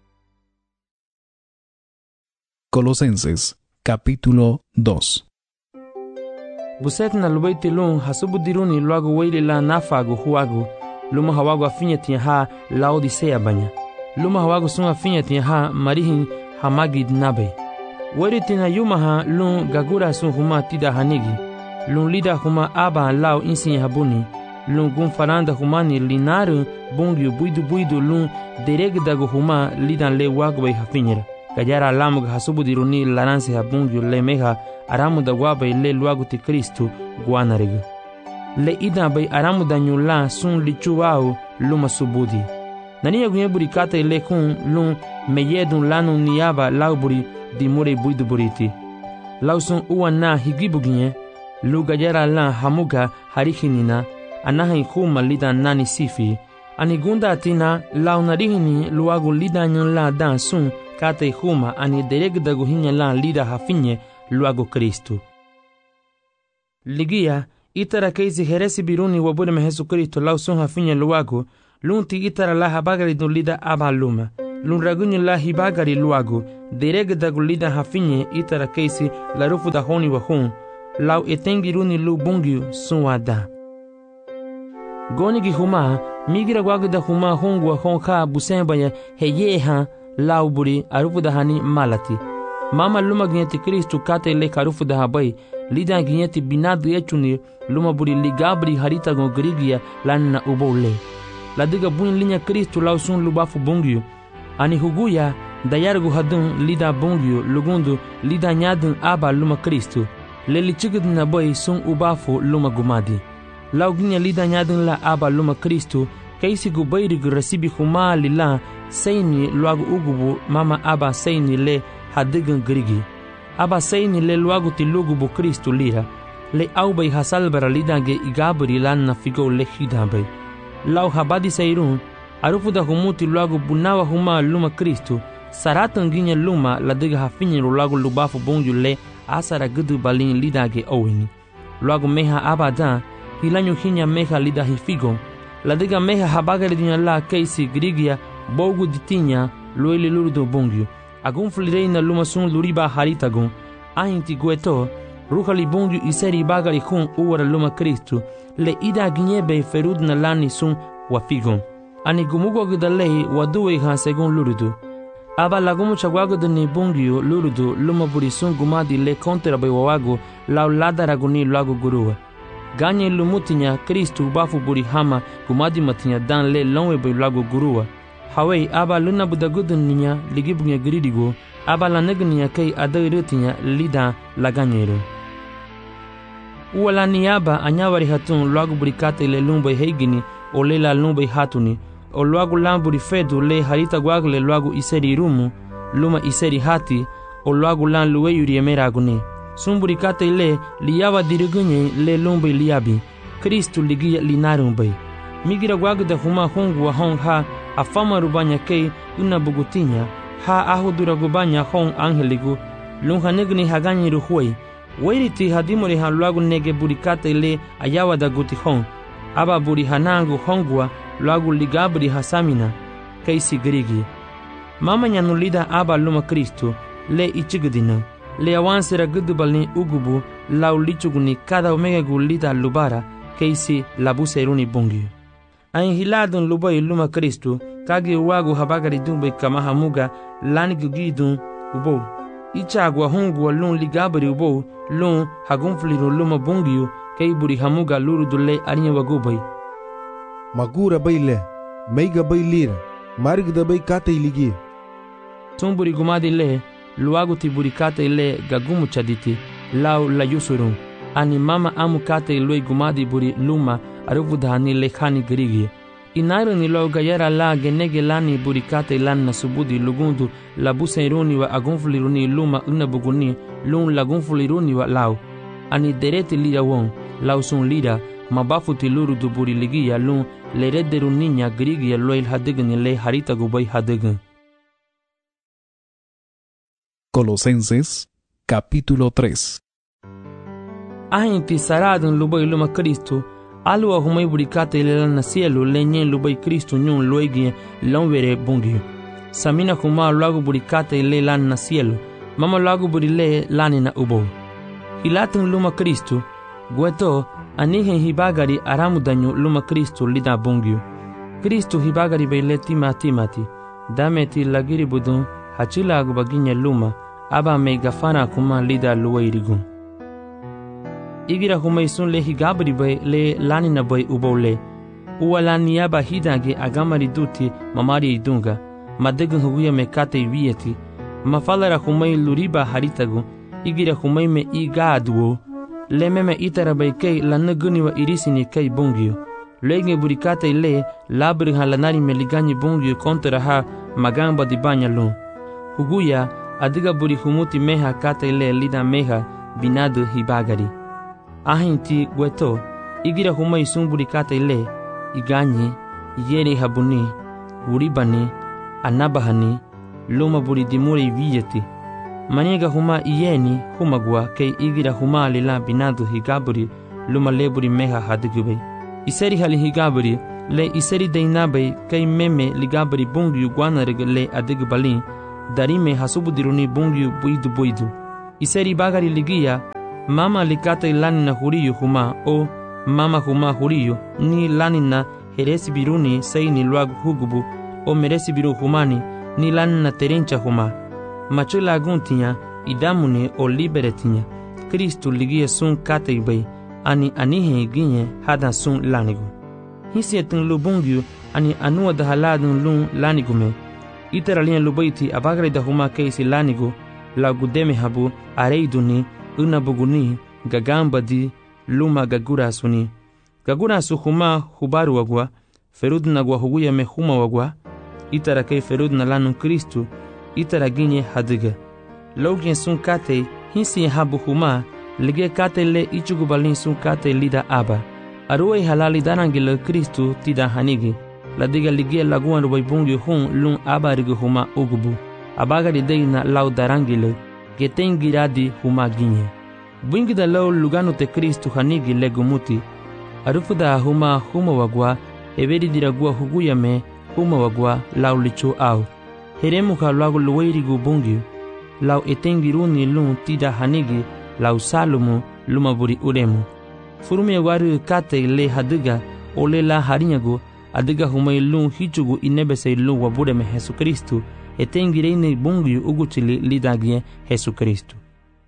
Colosenses, capítulo dos. Buset na lubaiti lung hasubu diruni luago weili la nafagu huagu, luma hawagu afinya tiya ha laodisea banya. Luma hawagu sun afinya tiya ha marihin hamagid nabe. Weri tina yuma ha lung gagura sun huma tida hanigi. Lung lida huma aba lao insin habuni. Lung gun faranda humani linaru bungu buidu buidu lung deregdagu huma lidan le wagu bay hafinyera. Gajara alamuga hasubu diruni laranse habungu le meha aramu da guabay le luagu ti Kristu guanariga. Le ida bay aramu da nyula sun lichuwao luma subudi. Naniya gunye buri kata ile kun lun meyedun lanu niyaba lau buri dimure buidu buriti. Lau sun uwa na higibuginye lu gajara la hamuga harihinina anaha ikuma lida nani sifi. Ani gunda atina lau narihini luagu lida nyula dan sun kata ikuma ani deregda guhinya la lida hafinye luago Kristu. Ligia itara keisi heresi biruni wa bude me Jesu Kristo lau sun hafinya luago, lunti itara la habagari dun lida aba luma. Lun ragunyo la hibagari luago, derege da gulida hafinye itara keisi la rufu da honi wa hun, lau etengi runi lu bungyu sun wada. Goni gi huma, migira wagu da huma hungu wa hon ka busemba ya heye ha lau buri arufu da hani malati. Mama luma ginyati Kristu kate le karufu da habai, lida ginyati binadu echuni luma buri ligabri harita gon grigia lanna ubole. Ladiga buin linya Kristu lau sun lubafu bungyu, ani huguya dayargu hadun lida bungyu lugundu lida nyadun aba luma Kristu, leli chigud na boy sun ubafu luma gumadi. Lau ginya lida nyadun la aba luma Kristu, kaisi gubayrig rasibi huma lila seini luagu ugubu mama aba seini le hadigan grigi. Aba seini le luagu ti lugubu Kristu lira, le aubay hasalbara lidange igabri lanna figo le hidabay. Lau habadi sairun, arufu da humuti luagu bunawa huma luma Kristu, saratan ginya luma ladiga hafinyi luagu lubafu bungyu le asara gudu balin lidage owini. Luagu meha abadan, hilanyu hinya meha lida hifigo, ladiga meha habagari dunya la keisi grigia bogu ditinya lueli lurdo bungyu. Agun flireina luma sun luriba haritagun, ahinti gueto, ruhali bungyu iseri bagari hun uwara luma Kristu, le ida ginyebe ferud na lani sun wafigon. Ani gumugo gidalei waduwe ha segun lurudu. Aba lagumu chagwago dani bungyu lurudu luma buri sun gumadi le kontera bai wawago lau lada raguni lagu guruwa. Ganye lumutinya Kristu bafu buri hama gumadi matinya dan le lonwe bai lagu guruwa. Hawai aba luna budagudun ninya ligibunya giridigo, aba la negniya kei adairutinya lida laganyero. Uwala niyaba anyawari hatun lagu burikate le lumbai heigini o le la lumbai hatuni, o lagu lamburi fedu le harita gwagle lagu iseri rumu, luma iseri hati, o lagu lan luweyuri emera agune. Sumburikate le liyawa dirigunye le lumbai liyabi, Kristu ligiya linarumbai. Migira gwaguda huma hungu wa hong ha, afama rubanya kei una bugutinya, ha ahudura gubanya hong angeligu, lunha negni haganyi ruhuei, wairiti hadimori ha luagu nege burikate le ayawa da guti hong, aba buri hanangu hongwa luagu ligabri hasamina, kei sigrigi. Mama nyanulida aba luma Kristu, le ichigudina, le awansera gudubali ugubu, lau lichuguni kada omega gulida lubara, kei si labuseruni bungi. Ain hiladun lubai luma Kristu, kagi uwagu habagari dumbe kama hamuga lani gugidun ubo. Ichagwa hungu wa lun ligabari ubo, lun hagunfliru luma bungiyu, kei buri hamuga lurudule arinya wagubai. Magura baile, meiga bailira, marigda bai kate iligi. Tumburi gumadi le, luagu ti buri kate le gagumu chaditi, lau la yusurun. Ani mama amu kate ilui gumadi buri luma, aruvudhani lekhani grigi. Inairo ni lo gayera la genege lani burikate lan na subudi lugundu la busairuni wa agunfuliruni luma una buguni lun lagunfuliruni wa lau. Ani derete lira won, lau sun lira, mabafu tiluru du buri ligia lun le redderu niña grigi loil hadegan le harita gubay hadegan. Colosenses capítulo tres. Ahinti saradun lubay luma Kristu, alua humay burikate le na cielo le nyen lubay Kristu nyun loigi lonvere bungi. Samina huma lagu burikate le lan na cielo, mama lagu burile lani na ubo. Hilatun luma Kristu, gueto anihen hibagari aramudanyo luma Kristu lida bungi. Kristu hibagari beile tima timati, dameti lagiri budun hachila agubaginya luma, aba me gafana kuma lida luwairigun. Igira humay sun le higabri bay le lani na bay ubole. Uwa lani yaba hidange agamari duti mamari idunga. Madegun huguya me kate vieti. Mafalara humay luriba haritagu. Igira humay me igaduo. Le meme itara bay kei lanaguni wa irisini kei bungyo. Lege burikate le labri halanari me ligani bungyo kontra ha magamba di banya lun. Huguya adiga buri humuti meha kate le lida meha binadu hibagari. Ahinti gueto, igira humay sumburi kate le, iganye, yere habuni, uribani, anabahani, luma buri dimure viyeti. Maniga huma iyeni humagwa kei igira huma lila binadu higaburi, luma leburi meha hadigubay iseri hali higabari le iseri deinabay kay meme ligabari bungyu guanarig le adigbalin darime hasubudiruni bungyu buidu buidu iseri bagari ligia mama likata lanina huriyo huma o mama huma huriyo ni lanina heresi biruni sayni luagu hugubu o meresi biru humani ni lanina terencha huma macho laguntinya idamune o liberetinya Kristu ligia sun katay bay ani anihe ginye hada sun lanigu hisi etin lubungyu ani anua da haladun lun lanigume itaralien lubaiti abagre da huma keisi lanigu la gudeme habu areiduni unabuguni gagamba di luma gagura suni gagura su huma hubaru wagwa ferud na gwa huguya me huma wagwa itara kei ferud na lanu Kristu itara ginye hadiga logien sun kate hisi habu huma lige kate le ichugu balin sun kate lida aba aruwe halali darangile Kristu tida hanigi la diga lige laguan rubai bungi hun lun aba rigu huma ugubu abagari deina lau darangile geten giradi huma ginye bungi da lau lugano te Kristu hanigi legumuti arufuda huma huma wagwa everi diragua huguya me huma wagwa lau licho au heremu ka lagu luweirigu bungi lau etengiruni lun tida hanigi lau salumu lumaburi uremu furume waru kate le hadiga ole la harinyagu adiga humay lun hichugu inebese lun wabureme Jesu Kristu etengireine bungi uguchili lidagie Jesu Kristu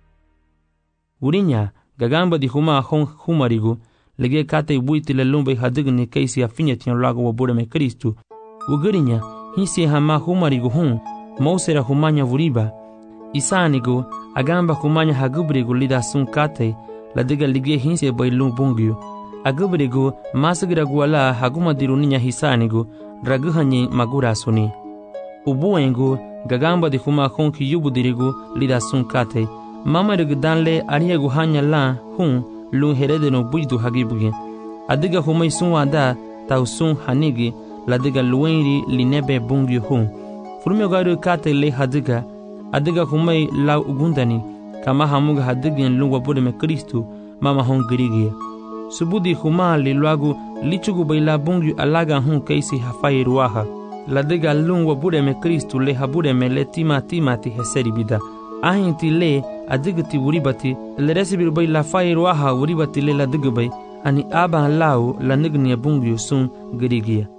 urinya gagamba di huma hon humarigu lege kate buitile lumbe hadigni keisi afinyetian lagu wabureme Kristu ugurinya hisi hama humarigu hun mausera humanya vuriba isanigu agamba humanya hagubrigu lida sun kate ladiga lige hinse bailun bungyu agubrigu masigira guala haguma diruninya hisanigu raguhanyi magura suni ubuengu gagamba di huma honki yubudirigu lida sun kate mamarigu danle ariyagu hanya la hun lun heredeno bujdu hagibugi adiga humay sun wada tau sun hanigi ladiga luenri linebe bungyu hun furume garu kate le hadiga adiga humay lau ugundani kama hamuga hadigin lungwa budeme Kristu mama hon girigia subudi huma li luagu lichugu baila bungyu alaga hun keisi hafai ruaha ladiga lungwa budeme Kristu le habudeme le tima timati heseri bida ahinti le adigati uribati le resibiru baila fai ruaha uribati le ladigubay ani aba lau la nignia bungyu sun girigia.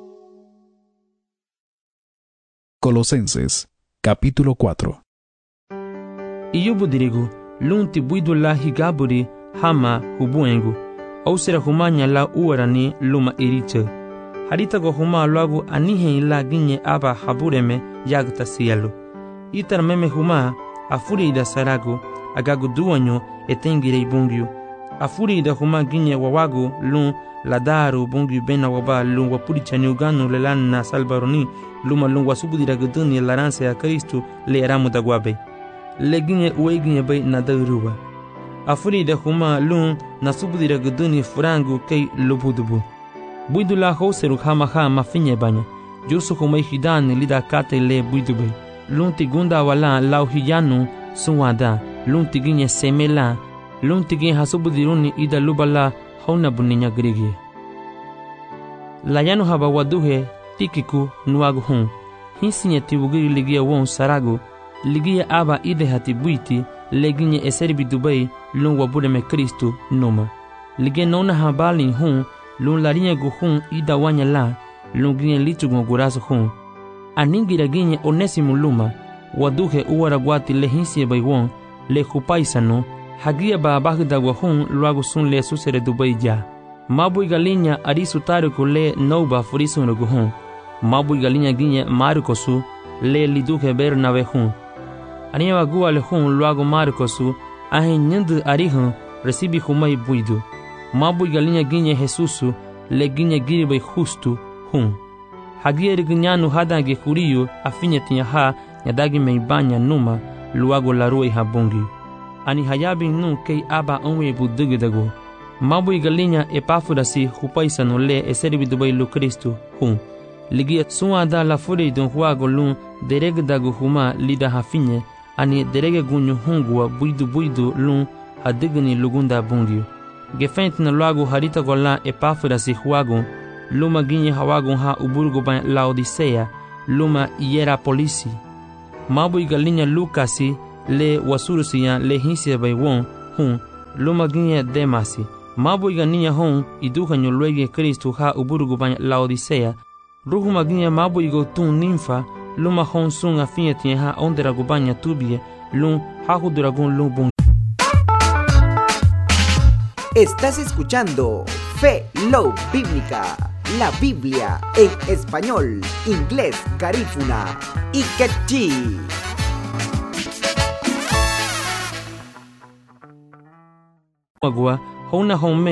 Colosenses capítulo cuatro. Iyubudirigu lunti buidula higaburi hama hubuengu ausera humanya la uarani luma iriche harita go huma lagu anihe ila ginye aba habureme yagta sielu itar meme huma afuri ida saragu agagu duanyo etengire bungyu afuri ida huma ginye wawagu lun ladaru bungyu bena waba lun wapurichani uganu lelana salbaroni luma lun wasubudira guduni laranse ya Kristu le eramu dagwabe leginye ueginye bay nadaruba afuri da huma lun nasubudira guduni furangu kay lubudubu buidula hoseru hama hama finye banya jusu humay hidani lida kate le buidubay lun tigunda wala lau hiyanu suwada lun tiginye semela lun tigin hasubudiruni ida lubala hauna buninya grigie layanu haba waduhe tikiku nuagu hun hinsinye tibugiri ligia won saragu ligia aba ide hati buiti leginye eserbi Dubai lun wabureme Kristu numa lige nona habali hun lun larinye gu hun ida wanya la lun ginye lichugu gurasu hun aningira ginye onesimu luma waduhe uwara gwati le hinsiye baywon le kupaisano hagia ba bagda wa hun luagu sun le susere Dubai ja mabui galinya arisu tariku le nouba furisu nugu hun mabui galinya ginye marikosu le liduke bernabe hun aniya wagua le hun luagu marikosu ahin nyindu arihun resibi humay buidu mabui galinya ginye Jesusu le ginye giribay justu hun hagia riginyanu hadange kuriyu afinye tinya ha nyadagi meibanya numa luagu laruay habungi ani hayabin nu kei aba onwe budugidago mabui galinya epafurasi hupaisano le eseribi Dubai lu Kristu hun ligia suada la furi don huago lun deregdago huma lida hafinye ani derege gunyu hungua buidu buidu lun hadigni lugunda bungiu Gefent na luagu harita gola Epáfras y Juago, luma guinye hawagun ha uburgo ba Laodicea, luma Hierapolisi. Mabu igalinya Lucasi le wasurusiya le hinsia bay won hun, luma guinye Demasi. Mabu iganinya hon iduhanyo luege Kristo ha uburgo ba Laodicea, ruhu maginya mabu igo tun ninfa, luma hon sun afinha tinha ha ondera gubanya tubie, lum hahu duragun lum bun. Estás escuchando Fe Love Bíblica, la Biblia en español, inglés, garífuna y quechí. Agua, hona home